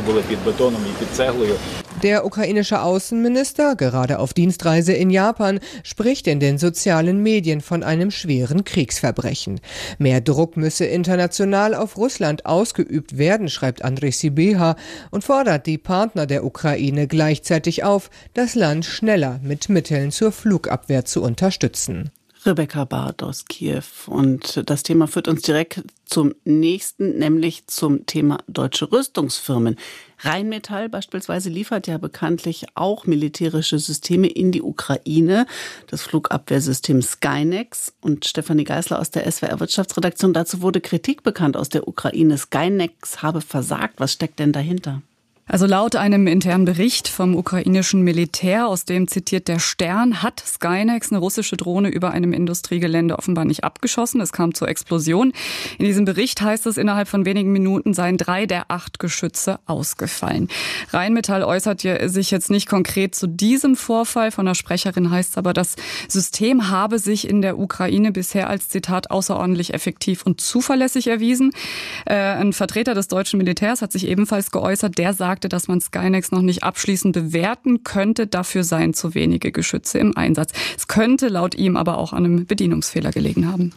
Der ukrainische Außenminister, gerade auf Dienstreise in Japan, spricht in den sozialen Medien von einem schweren Kriegsverbrechen. Mehr Druck müsse international auf Russland ausgeübt werden, schreibt Andrei Sibiha und fordert die Partner der Ukraine gleichzeitig auf, das Land schneller mit Mitteln zur Flugabwehr zu unterstützen. Rebecca Barth aus Kiew. Und das Thema führt uns direkt zum nächsten, nämlich zum Thema deutsche Rüstungsfirmen. Rheinmetall beispielsweise liefert ja bekanntlich auch militärische Systeme in die Ukraine. Das Flugabwehrsystem Skynex. Und Stefanie Geisler aus der S W R Wirtschaftsredaktion. Dazu wurde Kritik bekannt aus der Ukraine. Skynex habe versagt. Was steckt denn dahinter? Also laut einem internen Bericht vom ukrainischen Militär, aus dem zitiert der Stern, hat Skynex eine russische Drohne über einem Industriegelände offenbar nicht abgeschossen. Es kam zur Explosion. In diesem Bericht heißt es, innerhalb von wenigen Minuten seien drei der acht Geschütze ausgefallen. Rheinmetall äußert sich jetzt nicht konkret zu diesem Vorfall. Von der Sprecherin heißt es aber, das System habe sich in der Ukraine bisher als, Zitat, außerordentlich effektiv und zuverlässig erwiesen. Äh, ein Vertreter des deutschen Militärs hat sich ebenfalls geäußert. Der sagt, dass man Skynex noch nicht abschließend bewerten könnte. Dafür seien zu wenige Geschütze im Einsatz. Es könnte laut ihm aber auch an einem Bedienungsfehler gelegen haben.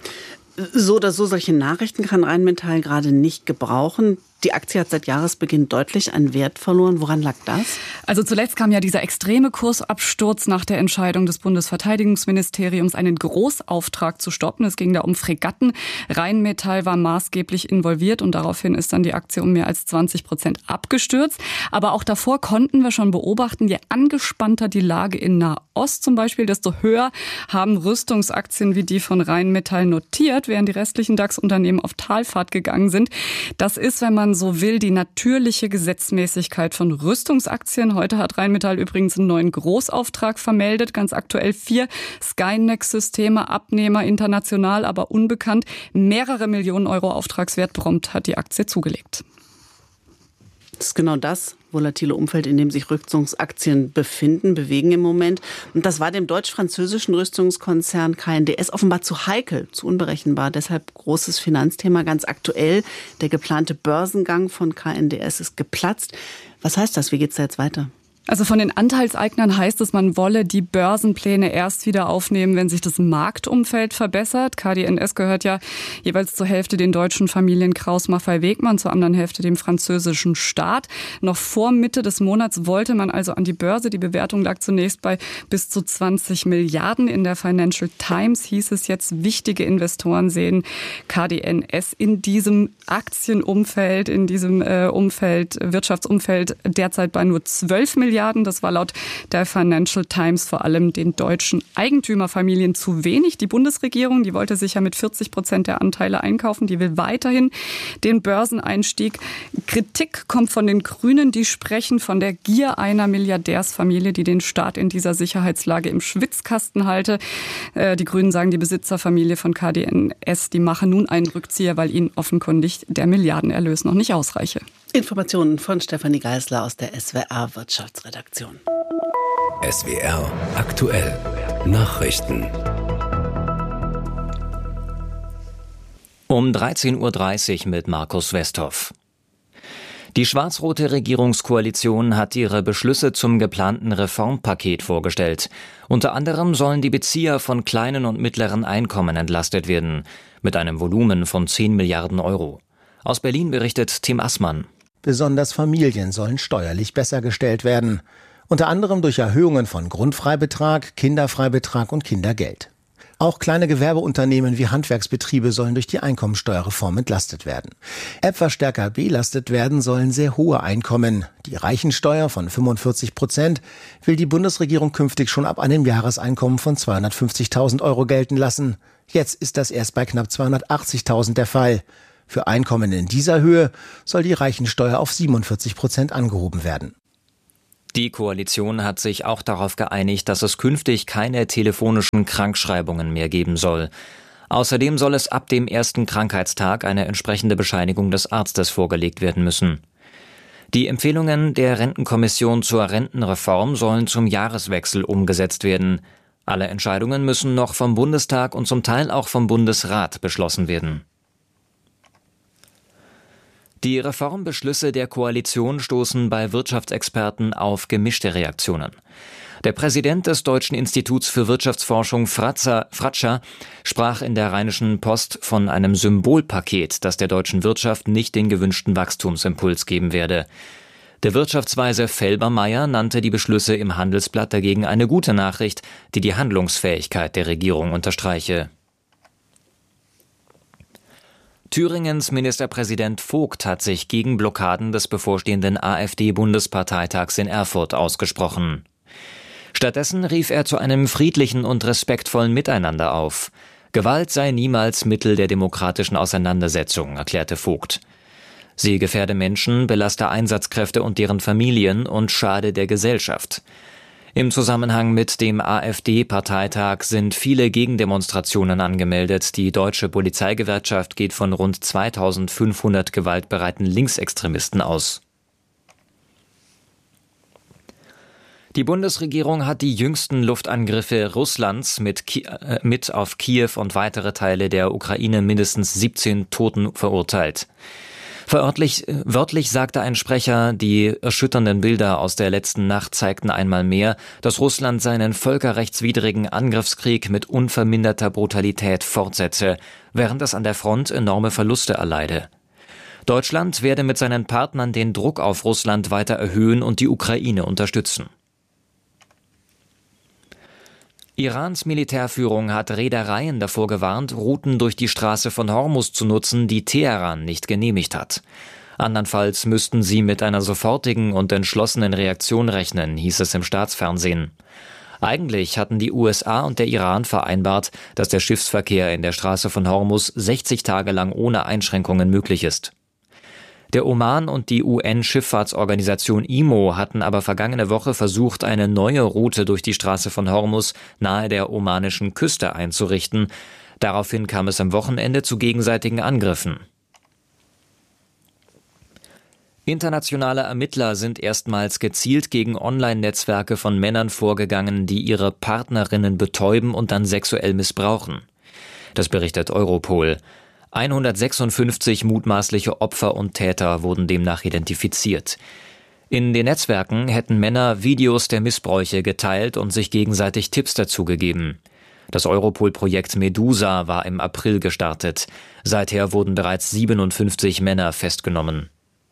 So oder so, solche Nachrichten kann Rheinmetall gerade nicht gebrauchen. Die Aktie hat seit Jahresbeginn deutlich an Wert verloren. Woran lag das? Also zuletzt kam ja dieser extreme Kursabsturz nach der Entscheidung des Bundesverteidigungsministeriums, einen Großauftrag zu stoppen. Es ging da um Fregatten. Rheinmetall war maßgeblich involviert und daraufhin ist dann die Aktie um mehr als zwanzig Prozent abgestürzt. Aber auch davor konnten wir schon beobachten, je angespannter die Lage in Nahost zum Beispiel, desto höher haben Rüstungsaktien wie die von Rheinmetall notiert, während die restlichen DAX-Unternehmen auf Talfahrt gegangen sind. Das ist, wenn man so will, die natürliche Gesetzmäßigkeit von Rüstungsaktien. Heute hat Rheinmetall übrigens einen neuen Großauftrag vermeldet, ganz aktuell vier Skynex-Systeme, Abnehmer international, aber unbekannt. Mehrere Millionen Euro Auftragswert, prompt hat die Aktie zugelegt. Das ist genau das volatile Umfeld, in dem sich Rüstungsaktien befinden, bewegen im Moment. Und das war dem deutsch-französischen Rüstungskonzern K N D S offenbar zu heikel, zu unberechenbar. Deshalb großes Finanzthema, ganz aktuell. Der geplante Börsengang von K N D S ist geplatzt. Was heißt das? Wie geht's da jetzt weiter? Also von den Anteilseignern heißt es, man wolle die Börsenpläne erst wieder aufnehmen, wenn sich das Marktumfeld verbessert. K D N S gehört ja jeweils zur Hälfte den deutschen Familien Kraus Maffei Wegmann, zur anderen Hälfte dem französischen Staat. Noch vor Mitte des Monats wollte man also an die Börse. Die Bewertung lag zunächst bei bis zu zwanzig Milliarden. In der Financial Times hieß es jetzt, wichtige Investoren sehen K D N S in diesem Aktienumfeld, in diesem äh, Umfeld, Wirtschaftsumfeld derzeit bei nur zwölf Milliarden. Das war laut der Financial Times vor allem den deutschen Eigentümerfamilien zu wenig. Die Bundesregierung, die wollte sich ja mit vierzig Prozent der Anteile einkaufen, die will weiterhin den Börseneinstieg. Kritik kommt von den Grünen, die sprechen von der Gier einer Milliardärsfamilie, die den Staat in dieser Sicherheitslage im Schwitzkasten halte. Die Grünen sagen, die Besitzerfamilie von K D N S, die mache nun einen Rückzieher, weil ihnen offenkundig der Milliardenerlös noch nicht ausreiche. Informationen von Stefanie Geisler aus der S W R Wirtschaftsredaktion. S W R aktuell. Nachrichten. Um dreizehn Uhr dreißig mit Markus Westhoff. Die schwarz-rote Regierungskoalition hat ihre Beschlüsse zum geplanten Reformpaket vorgestellt. Unter anderem sollen die Bezieher von kleinen und mittleren Einkommen entlastet werden, mit einem Volumen von zehn Milliarden Euro. Aus Berlin berichtet Tim Assmann. Besonders Familien sollen steuerlich besser gestellt werden. Unter anderem durch Erhöhungen von Grundfreibetrag, Kinderfreibetrag und Kindergeld. Auch kleine Gewerbeunternehmen wie Handwerksbetriebe sollen durch die Einkommensteuerreform entlastet werden. Etwas stärker belastet werden sollen sehr hohe Einkommen. Die Reichensteuer von fünfundvierzig Prozent will die Bundesregierung künftig schon ab einem Jahreseinkommen von zweihundertfünfzigtausend Euro gelten lassen. Jetzt ist das erst bei knapp zweihundertachtzigtausend der Fall. Für Einkommen in dieser Höhe soll die Reichensteuer auf siebenundvierzig Prozent angehoben werden. Die Koalition hat sich auch darauf geeinigt, dass es künftig keine telefonischen Krankschreibungen mehr geben soll. Außerdem soll es ab dem ersten Krankheitstag eine entsprechende Bescheinigung des Arztes vorgelegt werden müssen. Die Empfehlungen der Rentenkommission zur Rentenreform sollen zum Jahreswechsel umgesetzt werden. Alle Entscheidungen müssen noch vom Bundestag und zum Teil auch vom Bundesrat beschlossen werden. Die Reformbeschlüsse der Koalition stoßen bei Wirtschaftsexperten auf gemischte Reaktionen. Der Präsident des Deutschen Instituts für Wirtschaftsforschung Fratzer, Fratscher sprach in der Rheinischen Post von einem Symbolpaket, das der deutschen Wirtschaft nicht den gewünschten Wachstumsimpuls geben werde. Der Wirtschaftsweise Felbermayr nannte die Beschlüsse im Handelsblatt dagegen eine gute Nachricht, die die Handlungsfähigkeit der Regierung unterstreiche. Thüringens Ministerpräsident Vogt hat sich gegen Blockaden des bevorstehenden AfD-Bundesparteitags in Erfurt ausgesprochen. Stattdessen rief er zu einem friedlichen und respektvollen Miteinander auf. Gewalt sei niemals Mittel der demokratischen Auseinandersetzung, erklärte Vogt. Sie gefährde Menschen, belaste Einsatzkräfte und deren Familien und schade der Gesellschaft. Im Zusammenhang mit dem AfD-Parteitag sind viele Gegendemonstrationen angemeldet. Die Deutsche Polizeigewerkschaft geht von rund zweitausendfünfhundert gewaltbereiten Linksextremisten aus. Die Bundesregierung hat die jüngsten Luftangriffe Russlands mit, Ki- äh, mit auf Kiew und weitere Teile der Ukraine mindestens siebzehn Toten verurteilt. Verörtlich, wörtlich sagte ein Sprecher, die erschütternden Bilder aus der letzten Nacht zeigten einmal mehr, dass Russland seinen völkerrechtswidrigen Angriffskrieg mit unverminderter Brutalität fortsetze, während es an der Front enorme Verluste erleide. Deutschland werde mit seinen Partnern den Druck auf Russland weiter erhöhen und die Ukraine unterstützen. Irans Militärführung hat Reedereien davor gewarnt, Routen durch die Straße von Hormuz zu nutzen, die Teheran nicht genehmigt hat. Andernfalls müssten sie mit einer sofortigen und entschlossenen Reaktion rechnen, hieß es im Staatsfernsehen. Eigentlich hatten die U S A und der Iran vereinbart, dass der Schiffsverkehr in der Straße von Hormuz sechzig Tage lang ohne Einschränkungen möglich ist. Der Oman und die U N-Schifffahrtsorganisation I M O hatten aber vergangene Woche versucht, eine neue Route durch die Straße von Hormuz nahe der omanischen Küste einzurichten. Daraufhin kam es am Wochenende zu gegenseitigen Angriffen. Internationale Ermittler sind erstmals gezielt gegen Online-Netzwerke von Männern vorgegangen, die ihre Partnerinnen betäuben und dann sexuell missbrauchen. Das berichtet Europol. hundertsechsundfünfzig mutmaßliche Opfer und Täter wurden demnach identifiziert. In den Netzwerken hätten Männer Videos der Missbräuche geteilt und sich gegenseitig Tipps dazu gegeben. Das Europol-Projekt Medusa war im April gestartet. Seither wurden bereits siebenundfünfzig Männer festgenommen.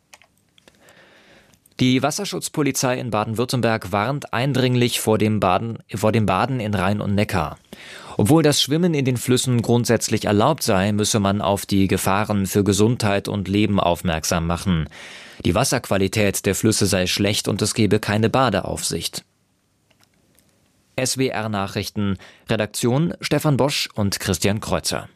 Die Wasserschutzpolizei in Baden-Württemberg warnt eindringlich vor dem Baden, vor dem Baden in Rhein und Neckar. Obwohl das Schwimmen in den Flüssen grundsätzlich erlaubt sei, müsse man auf die Gefahren für Gesundheit und Leben aufmerksam machen. Die Wasserqualität der Flüsse sei schlecht und es gebe keine Badeaufsicht. S W R Nachrichten, Redaktion Stefan Bosch und Christian Kreuzer.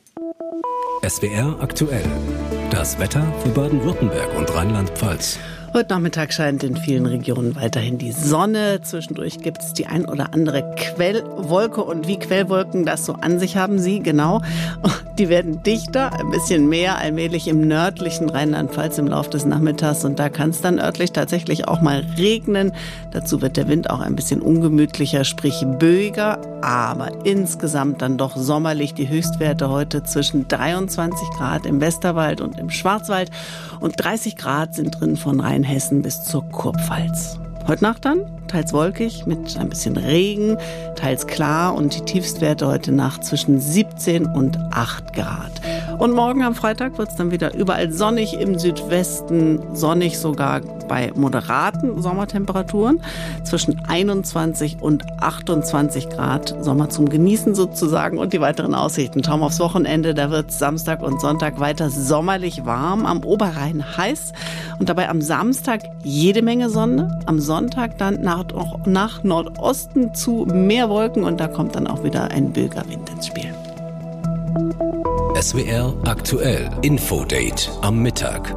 S W R aktuell. Das Wetter für Baden-Württemberg und Rheinland-Pfalz. Heute Nachmittag scheint in vielen Regionen weiterhin die Sonne. Zwischendurch gibt es die ein oder andere Quellwolke. Und wie Quellwolken das so an sich haben, sie genau. Die werden dichter, ein bisschen mehr allmählich im nördlichen Rheinland-Pfalz im Laufe des Nachmittags. Und da kann es dann örtlich tatsächlich auch mal regnen. Dazu wird der Wind auch ein bisschen ungemütlicher, sprich böiger. Aber insgesamt dann doch sommerlich. Die Höchstwerte heute zwischen dreiundzwanzig Grad im Westerwald und im Schwarzwald. Und dreißig Grad sind drin von Rheinhessen bis zur Kurpfalz. Heute Nacht dann teils wolkig mit ein bisschen Regen, teils klar und die Tiefstwerte heute Nacht zwischen siebzehn und acht Grad. Und morgen am Freitag wird es dann wieder überall sonnig, im Südwesten sonnig sogar bei moderaten Sommertemperaturen. Zwischen einundzwanzig und achtundzwanzig Grad, Sommer zum Genießen sozusagen. Und die weiteren Aussichten. Schauen wir aufs Wochenende, da wird es Samstag und Sonntag weiter sommerlich warm, am Oberrhein heiß. Und dabei am Samstag jede Menge Sonne, am Sonntag dann nach, nach Nordosten zu mehr Wolken und da kommt dann auch wieder ein böiger Wind ins Spiel. S W R aktuell Infodate am Mittag.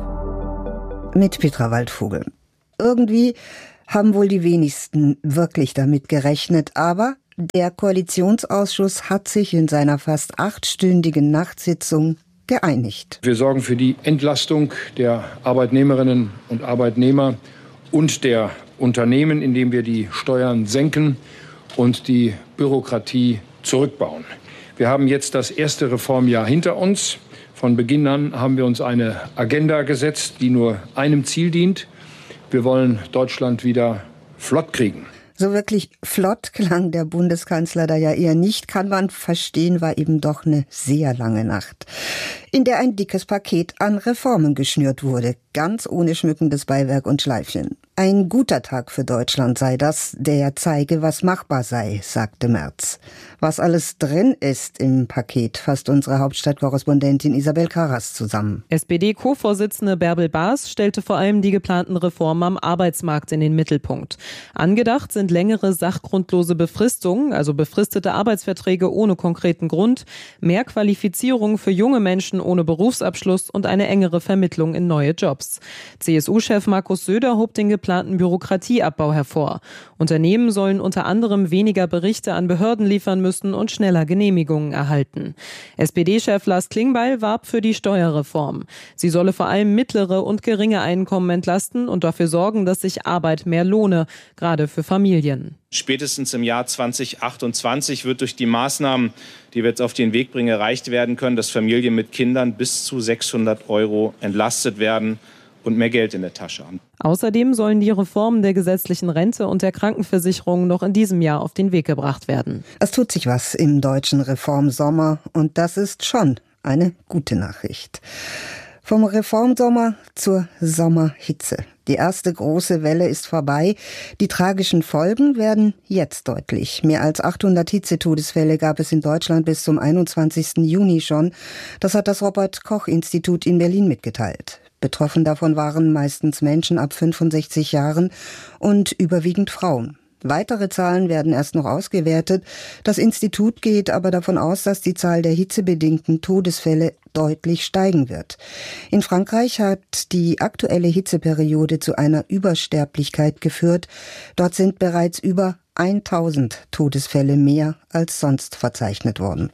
Mit Petra Waldvogel. Irgendwie haben wohl die wenigsten wirklich damit gerechnet, aber der Koalitionsausschuss hat sich in seiner fast achtstündigen Nachtsitzung geeinigt. Wir sorgen für die Entlastung der Arbeitnehmerinnen und Arbeitnehmer und der Unternehmen, indem wir die Steuern senken und die Bürokratie zurückbauen. Wir haben jetzt das erste Reformjahr hinter uns. Von Beginn an haben wir uns eine Agenda gesetzt, die nur einem Ziel dient. Wir wollen Deutschland wieder flott kriegen. So wirklich flott klang der Bundeskanzler da ja eher nicht, kann man verstehen, war eben doch eine sehr lange Nacht, in der ein dickes Paket an Reformen geschnürt wurde, ganz ohne schmückendes Beiwerk und Schleifchen. Ein guter Tag für Deutschland sei das, der zeige, was machbar sei, sagte Merz. Was alles drin ist im Paket, fasst unsere Hauptstadtkorrespondentin Isabel Karras zusammen. S P D-Co-Vorsitzende Bärbel Baas stellte vor allem die geplanten Reformen am Arbeitsmarkt in den Mittelpunkt. Angedacht sind längere sachgrundlose Befristungen, also befristete Arbeitsverträge ohne konkreten Grund, mehr Qualifizierung für junge Menschen ohne Berufsabschluss und eine engere Vermittlung in neue Jobs. C S U-Chef Markus Söder hob den geplanten Bürokratieabbau hervor. Unternehmen sollen unter anderem weniger Berichte an Behörden liefern müssen und schneller Genehmigungen erhalten. S P D-Chef Lars Klingbeil warb für die Steuerreform. Sie solle vor allem mittlere und geringe Einkommen entlasten und dafür sorgen, dass sich Arbeit mehr lohne, gerade für Familien. Spätestens im Jahr zweitausendachtundzwanzig wird durch die Maßnahmen, die wir jetzt auf den Weg bringen, erreicht werden können, dass Familien mit Kindern bis zu sechshundert Euro entlastet werden und mehr Geld in der Tasche haben. Außerdem sollen die Reformen der gesetzlichen Rente und der Krankenversicherung noch in diesem Jahr auf den Weg gebracht werden. Es tut sich was im deutschen Reformsommer und das ist schon eine gute Nachricht. Vom Reformsommer zur Sommerhitze. Die erste große Welle ist vorbei. Die tragischen Folgen werden jetzt deutlich. Mehr als achthundert Hitzetodesfälle gab es in Deutschland bis zum einundzwanzigsten Juni schon. Das hat das Robert-Koch-Institut in Berlin mitgeteilt. Betroffen davon waren meistens Menschen ab fünfundsechzig Jahren und überwiegend Frauen. Weitere Zahlen werden erst noch ausgewertet. Das Institut geht aber davon aus, dass die Zahl der hitzebedingten Todesfälle deutlich steigen wird. In Frankreich hat die aktuelle Hitzeperiode zu einer Übersterblichkeit geführt. Dort sind bereits über tausend Todesfälle mehr als sonst verzeichnet worden.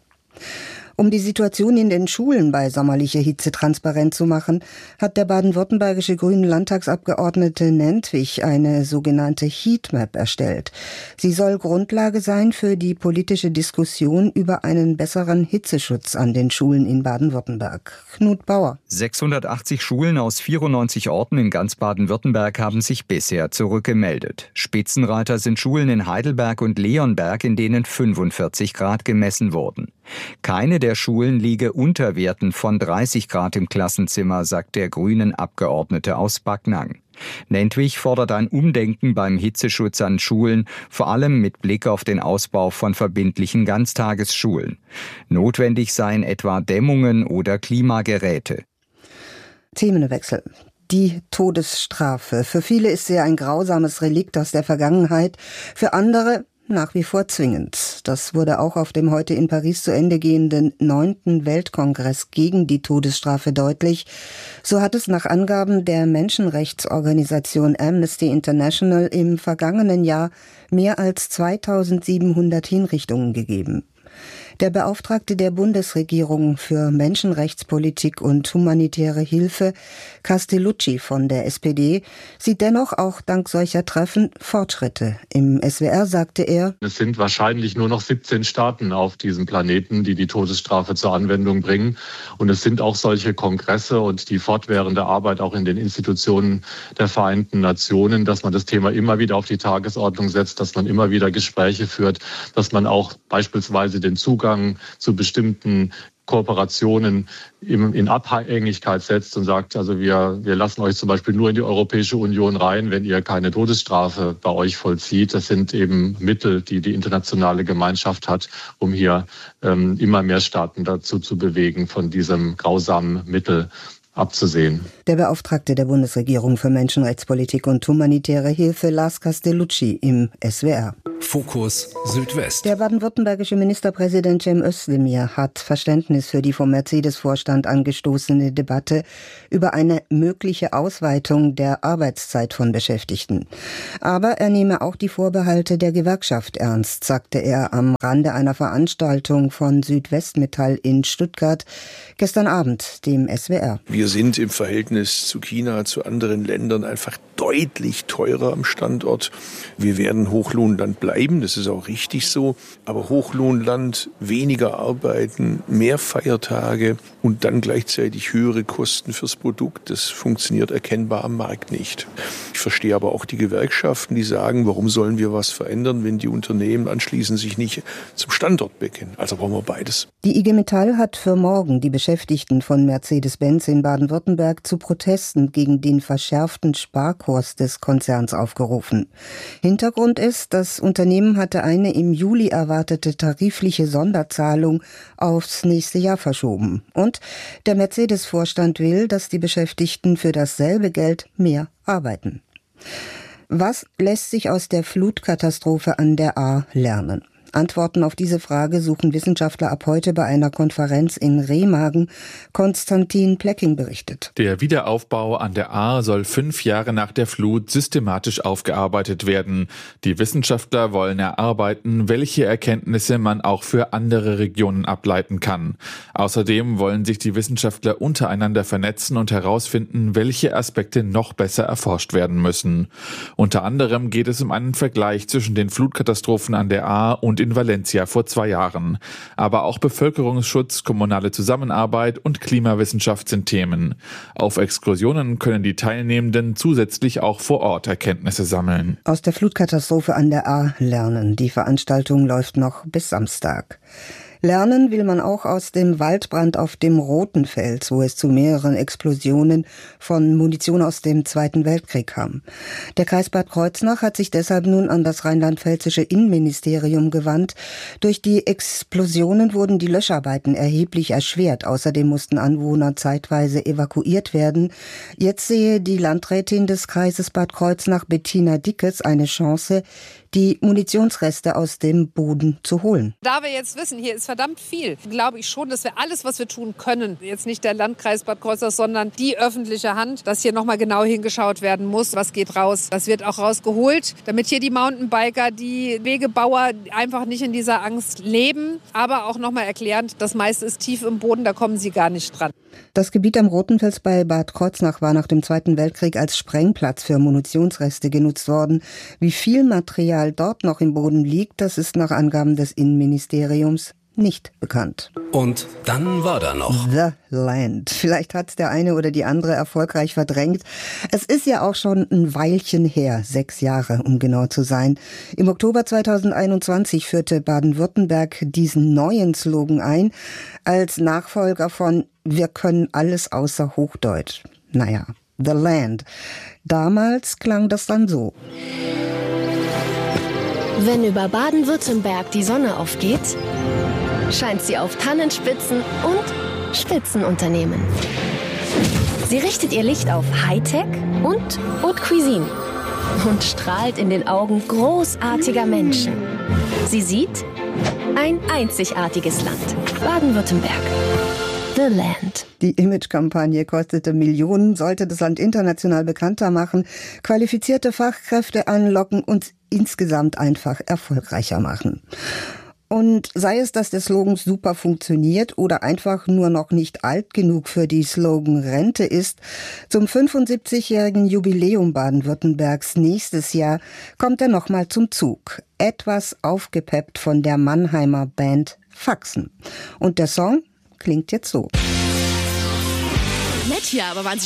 Um die Situation in den Schulen bei sommerlicher Hitze transparent zu machen, hat der baden-württembergische grünen Landtagsabgeordnete Nentwich eine sogenannte Heatmap erstellt. Sie soll Grundlage sein für die politische Diskussion über einen besseren Hitzeschutz an den Schulen in Baden-Württemberg. Knut Bauer. sechshundertachtzig Schulen aus vierundneunzig Orten in ganz Baden-Württemberg haben sich bisher zurückgemeldet. Spitzenreiter sind Schulen in Heidelberg und Leonberg, in denen fünfundvierzig Grad gemessen wurden. Keine der Schulen liege unter Werten von dreißig Grad im Klassenzimmer, sagt der grünen Abgeordnete aus Backnang. Nentwich fordert ein Umdenken beim Hitzeschutz an Schulen, vor allem mit Blick auf den Ausbau von verbindlichen Ganztagesschulen. Notwendig seien etwa Dämmungen oder Klimageräte. Themenwechsel. Die Todesstrafe. Für viele ist sie ein grausames Relikt aus der Vergangenheit, für andere nach wie vor zwingend. Das wurde auch auf dem heute in Paris zu Ende gehenden neunten Weltkongress gegen die Todesstrafe deutlich. So hat es nach Angaben der Menschenrechtsorganisation Amnesty International im vergangenen Jahr mehr als zweitausendsiebenhundert Hinrichtungen gegeben. Der Beauftragte der Bundesregierung für Menschenrechtspolitik und humanitäre Hilfe, Castellucci von der S P D, sieht dennoch auch dank solcher Treffen Fortschritte. Im S W R sagte er: Es sind wahrscheinlich nur noch siebzehn Staaten auf diesem Planeten, die die Todesstrafe zur Anwendung bringen. Und es sind auch solche Kongresse und die fortwährende Arbeit auch in den Institutionen der Vereinten Nationen, dass man das Thema immer wieder auf die Tagesordnung setzt, dass man immer wieder Gespräche führt, dass man auch beispielsweise den Zugang zu bestimmten Kooperationen in Abhängigkeit setzt und sagt, also wir, wir lassen euch zum Beispiel nur in die Europäische Union rein, wenn ihr keine Todesstrafe bei euch vollzieht. Das sind eben Mittel, die die internationale Gemeinschaft hat, um hier ähm, immer mehr Staaten dazu zu bewegen, von diesem grausamen Mittel abzusehen. Der Beauftragte der Bundesregierung für Menschenrechtspolitik und humanitäre Hilfe, Lars Castellucci, im S W R. Fokus Südwest. Der baden-württembergische Ministerpräsident Cem Özdemir hat Verständnis für die vom Mercedes-Vorstand angestoßene Debatte über eine mögliche Ausweitung der Arbeitszeit von Beschäftigten. Aber er nehme auch die Vorbehalte der Gewerkschaft ernst, sagte er am Rande einer Veranstaltung von Südwestmetall in Stuttgart gestern Abend, dem S W R. Wir sind im Verhältnis zu China, zu anderen Ländern einfach deutlich teurer am Standort. Wir werden Hochlohnland bleiben, das ist auch richtig so. Aber Hochlohnland, weniger arbeiten, mehr Feiertage und dann gleichzeitig höhere Kosten fürs Produkt, das funktioniert erkennbar am Markt nicht. Ich verstehe aber auch die Gewerkschaften, die sagen, warum sollen wir was verändern, wenn die Unternehmen anschließend sich nicht zum Standort bekennen. Also brauchen wir beides. Die I G Metall hat für morgen die Beschäftigten von Mercedes-Benz in Baden-Württemberg zu Protesten gegen den verschärften Sparkurs des Konzerns aufgerufen. Hintergrund ist, das Unternehmen hatte eine im Juli erwartete tarifliche Sonderzahlung aufs nächste Jahr verschoben. Und der Mercedes-Vorstand will, dass die Beschäftigten für dasselbe Geld mehr arbeiten. Was lässt sich aus der Flutkatastrophe an der Ahr lernen? Antworten auf diese Frage suchen Wissenschaftler ab heute bei einer Konferenz in Remagen. Konstantin Plecking berichtet. Der Wiederaufbau an der Ahr soll fünf Jahre nach der Flut systematisch aufgearbeitet werden. Die Wissenschaftler wollen erarbeiten, welche Erkenntnisse man auch für andere Regionen ableiten kann. Außerdem wollen sich die Wissenschaftler untereinander vernetzen und herausfinden, welche Aspekte noch besser erforscht werden müssen. Unter anderem geht es um einen Vergleich zwischen den Flutkatastrophen an der Ahr und in Valencia vor zwei Jahren. Aber auch Bevölkerungsschutz, kommunale Zusammenarbeit und Klimawissenschaft sind Themen. Auf Exkursionen können die Teilnehmenden zusätzlich auch vor Ort Erkenntnisse sammeln. Aus der Flutkatastrophe an der Ahr lernen. Die Veranstaltung läuft noch bis Samstag. Lernen will man auch aus dem Waldbrand auf dem Rotenfels, wo es zu mehreren Explosionen von Munition aus dem Zweiten Weltkrieg kam. Der Kreis Bad Kreuznach hat sich deshalb nun an das rheinland-pfälzische Innenministerium gewandt. Durch die Explosionen wurden die Löscharbeiten erheblich erschwert. Außerdem mussten Anwohner zeitweise evakuiert werden. Jetzt sehe die Landrätin des Kreises Bad Kreuznach, Bettina Dickes, eine Chance, die Munitionsreste aus dem Boden zu holen. Da wir jetzt wissen, hier ist verdammt viel, glaube ich schon, dass wir alles, was wir tun können, jetzt nicht der Landkreis Bad Kreuznach, sondern die öffentliche Hand, dass hier nochmal genau hingeschaut werden muss, was geht raus. Das wird auch rausgeholt, damit hier die Mountainbiker, die Wegebauer einfach nicht in dieser Angst leben, aber auch nochmal erklärend, das meiste ist tief im Boden, da kommen sie gar nicht dran. Das Gebiet am Rotenfels bei Bad Kreuznach war nach dem Zweiten Weltkrieg als Sprengplatz für Munitionsreste genutzt worden. Wie viel Material dort noch im Boden liegt, das ist nach Angaben des Innenministeriums nicht bekannt. Und dann war da noch The Land. Vielleicht hat der eine oder die andere erfolgreich verdrängt. Es ist ja auch schon ein Weilchen her, sechs Jahre, um genau zu sein. Im Oktober zweitausendeinundzwanzig führte Baden-Württemberg diesen neuen Slogan ein, als Nachfolger von Wir können alles außer Hochdeutsch. Naja, The Land. Damals klang das dann so. Wenn über Baden-Württemberg die Sonne aufgeht, scheint sie auf Tannenspitzen und Spitzenunternehmen. Sie richtet ihr Licht auf Hightech und Haute Cuisine und strahlt in den Augen großartiger Menschen. Sie sieht Ein einzigartiges Land. Baden-Württemberg. The Land. Die Imagekampagne kostete Millionen, sollte das Land international bekannter machen, qualifizierte Fachkräfte anlocken und insgesamt einfach erfolgreicher machen. Und sei es, dass der Slogan super funktioniert oder einfach nur noch nicht alt genug für die Slogan-Rente ist, zum fünfundsiebzigjährigen Jubiläum Baden-Württembergs nächstes Jahr kommt er nochmal zum Zug. Etwas aufgepeppt von der Mannheimer Band Faxen. Und der Song klingt jetzt so. Nett hier, aber waren Sie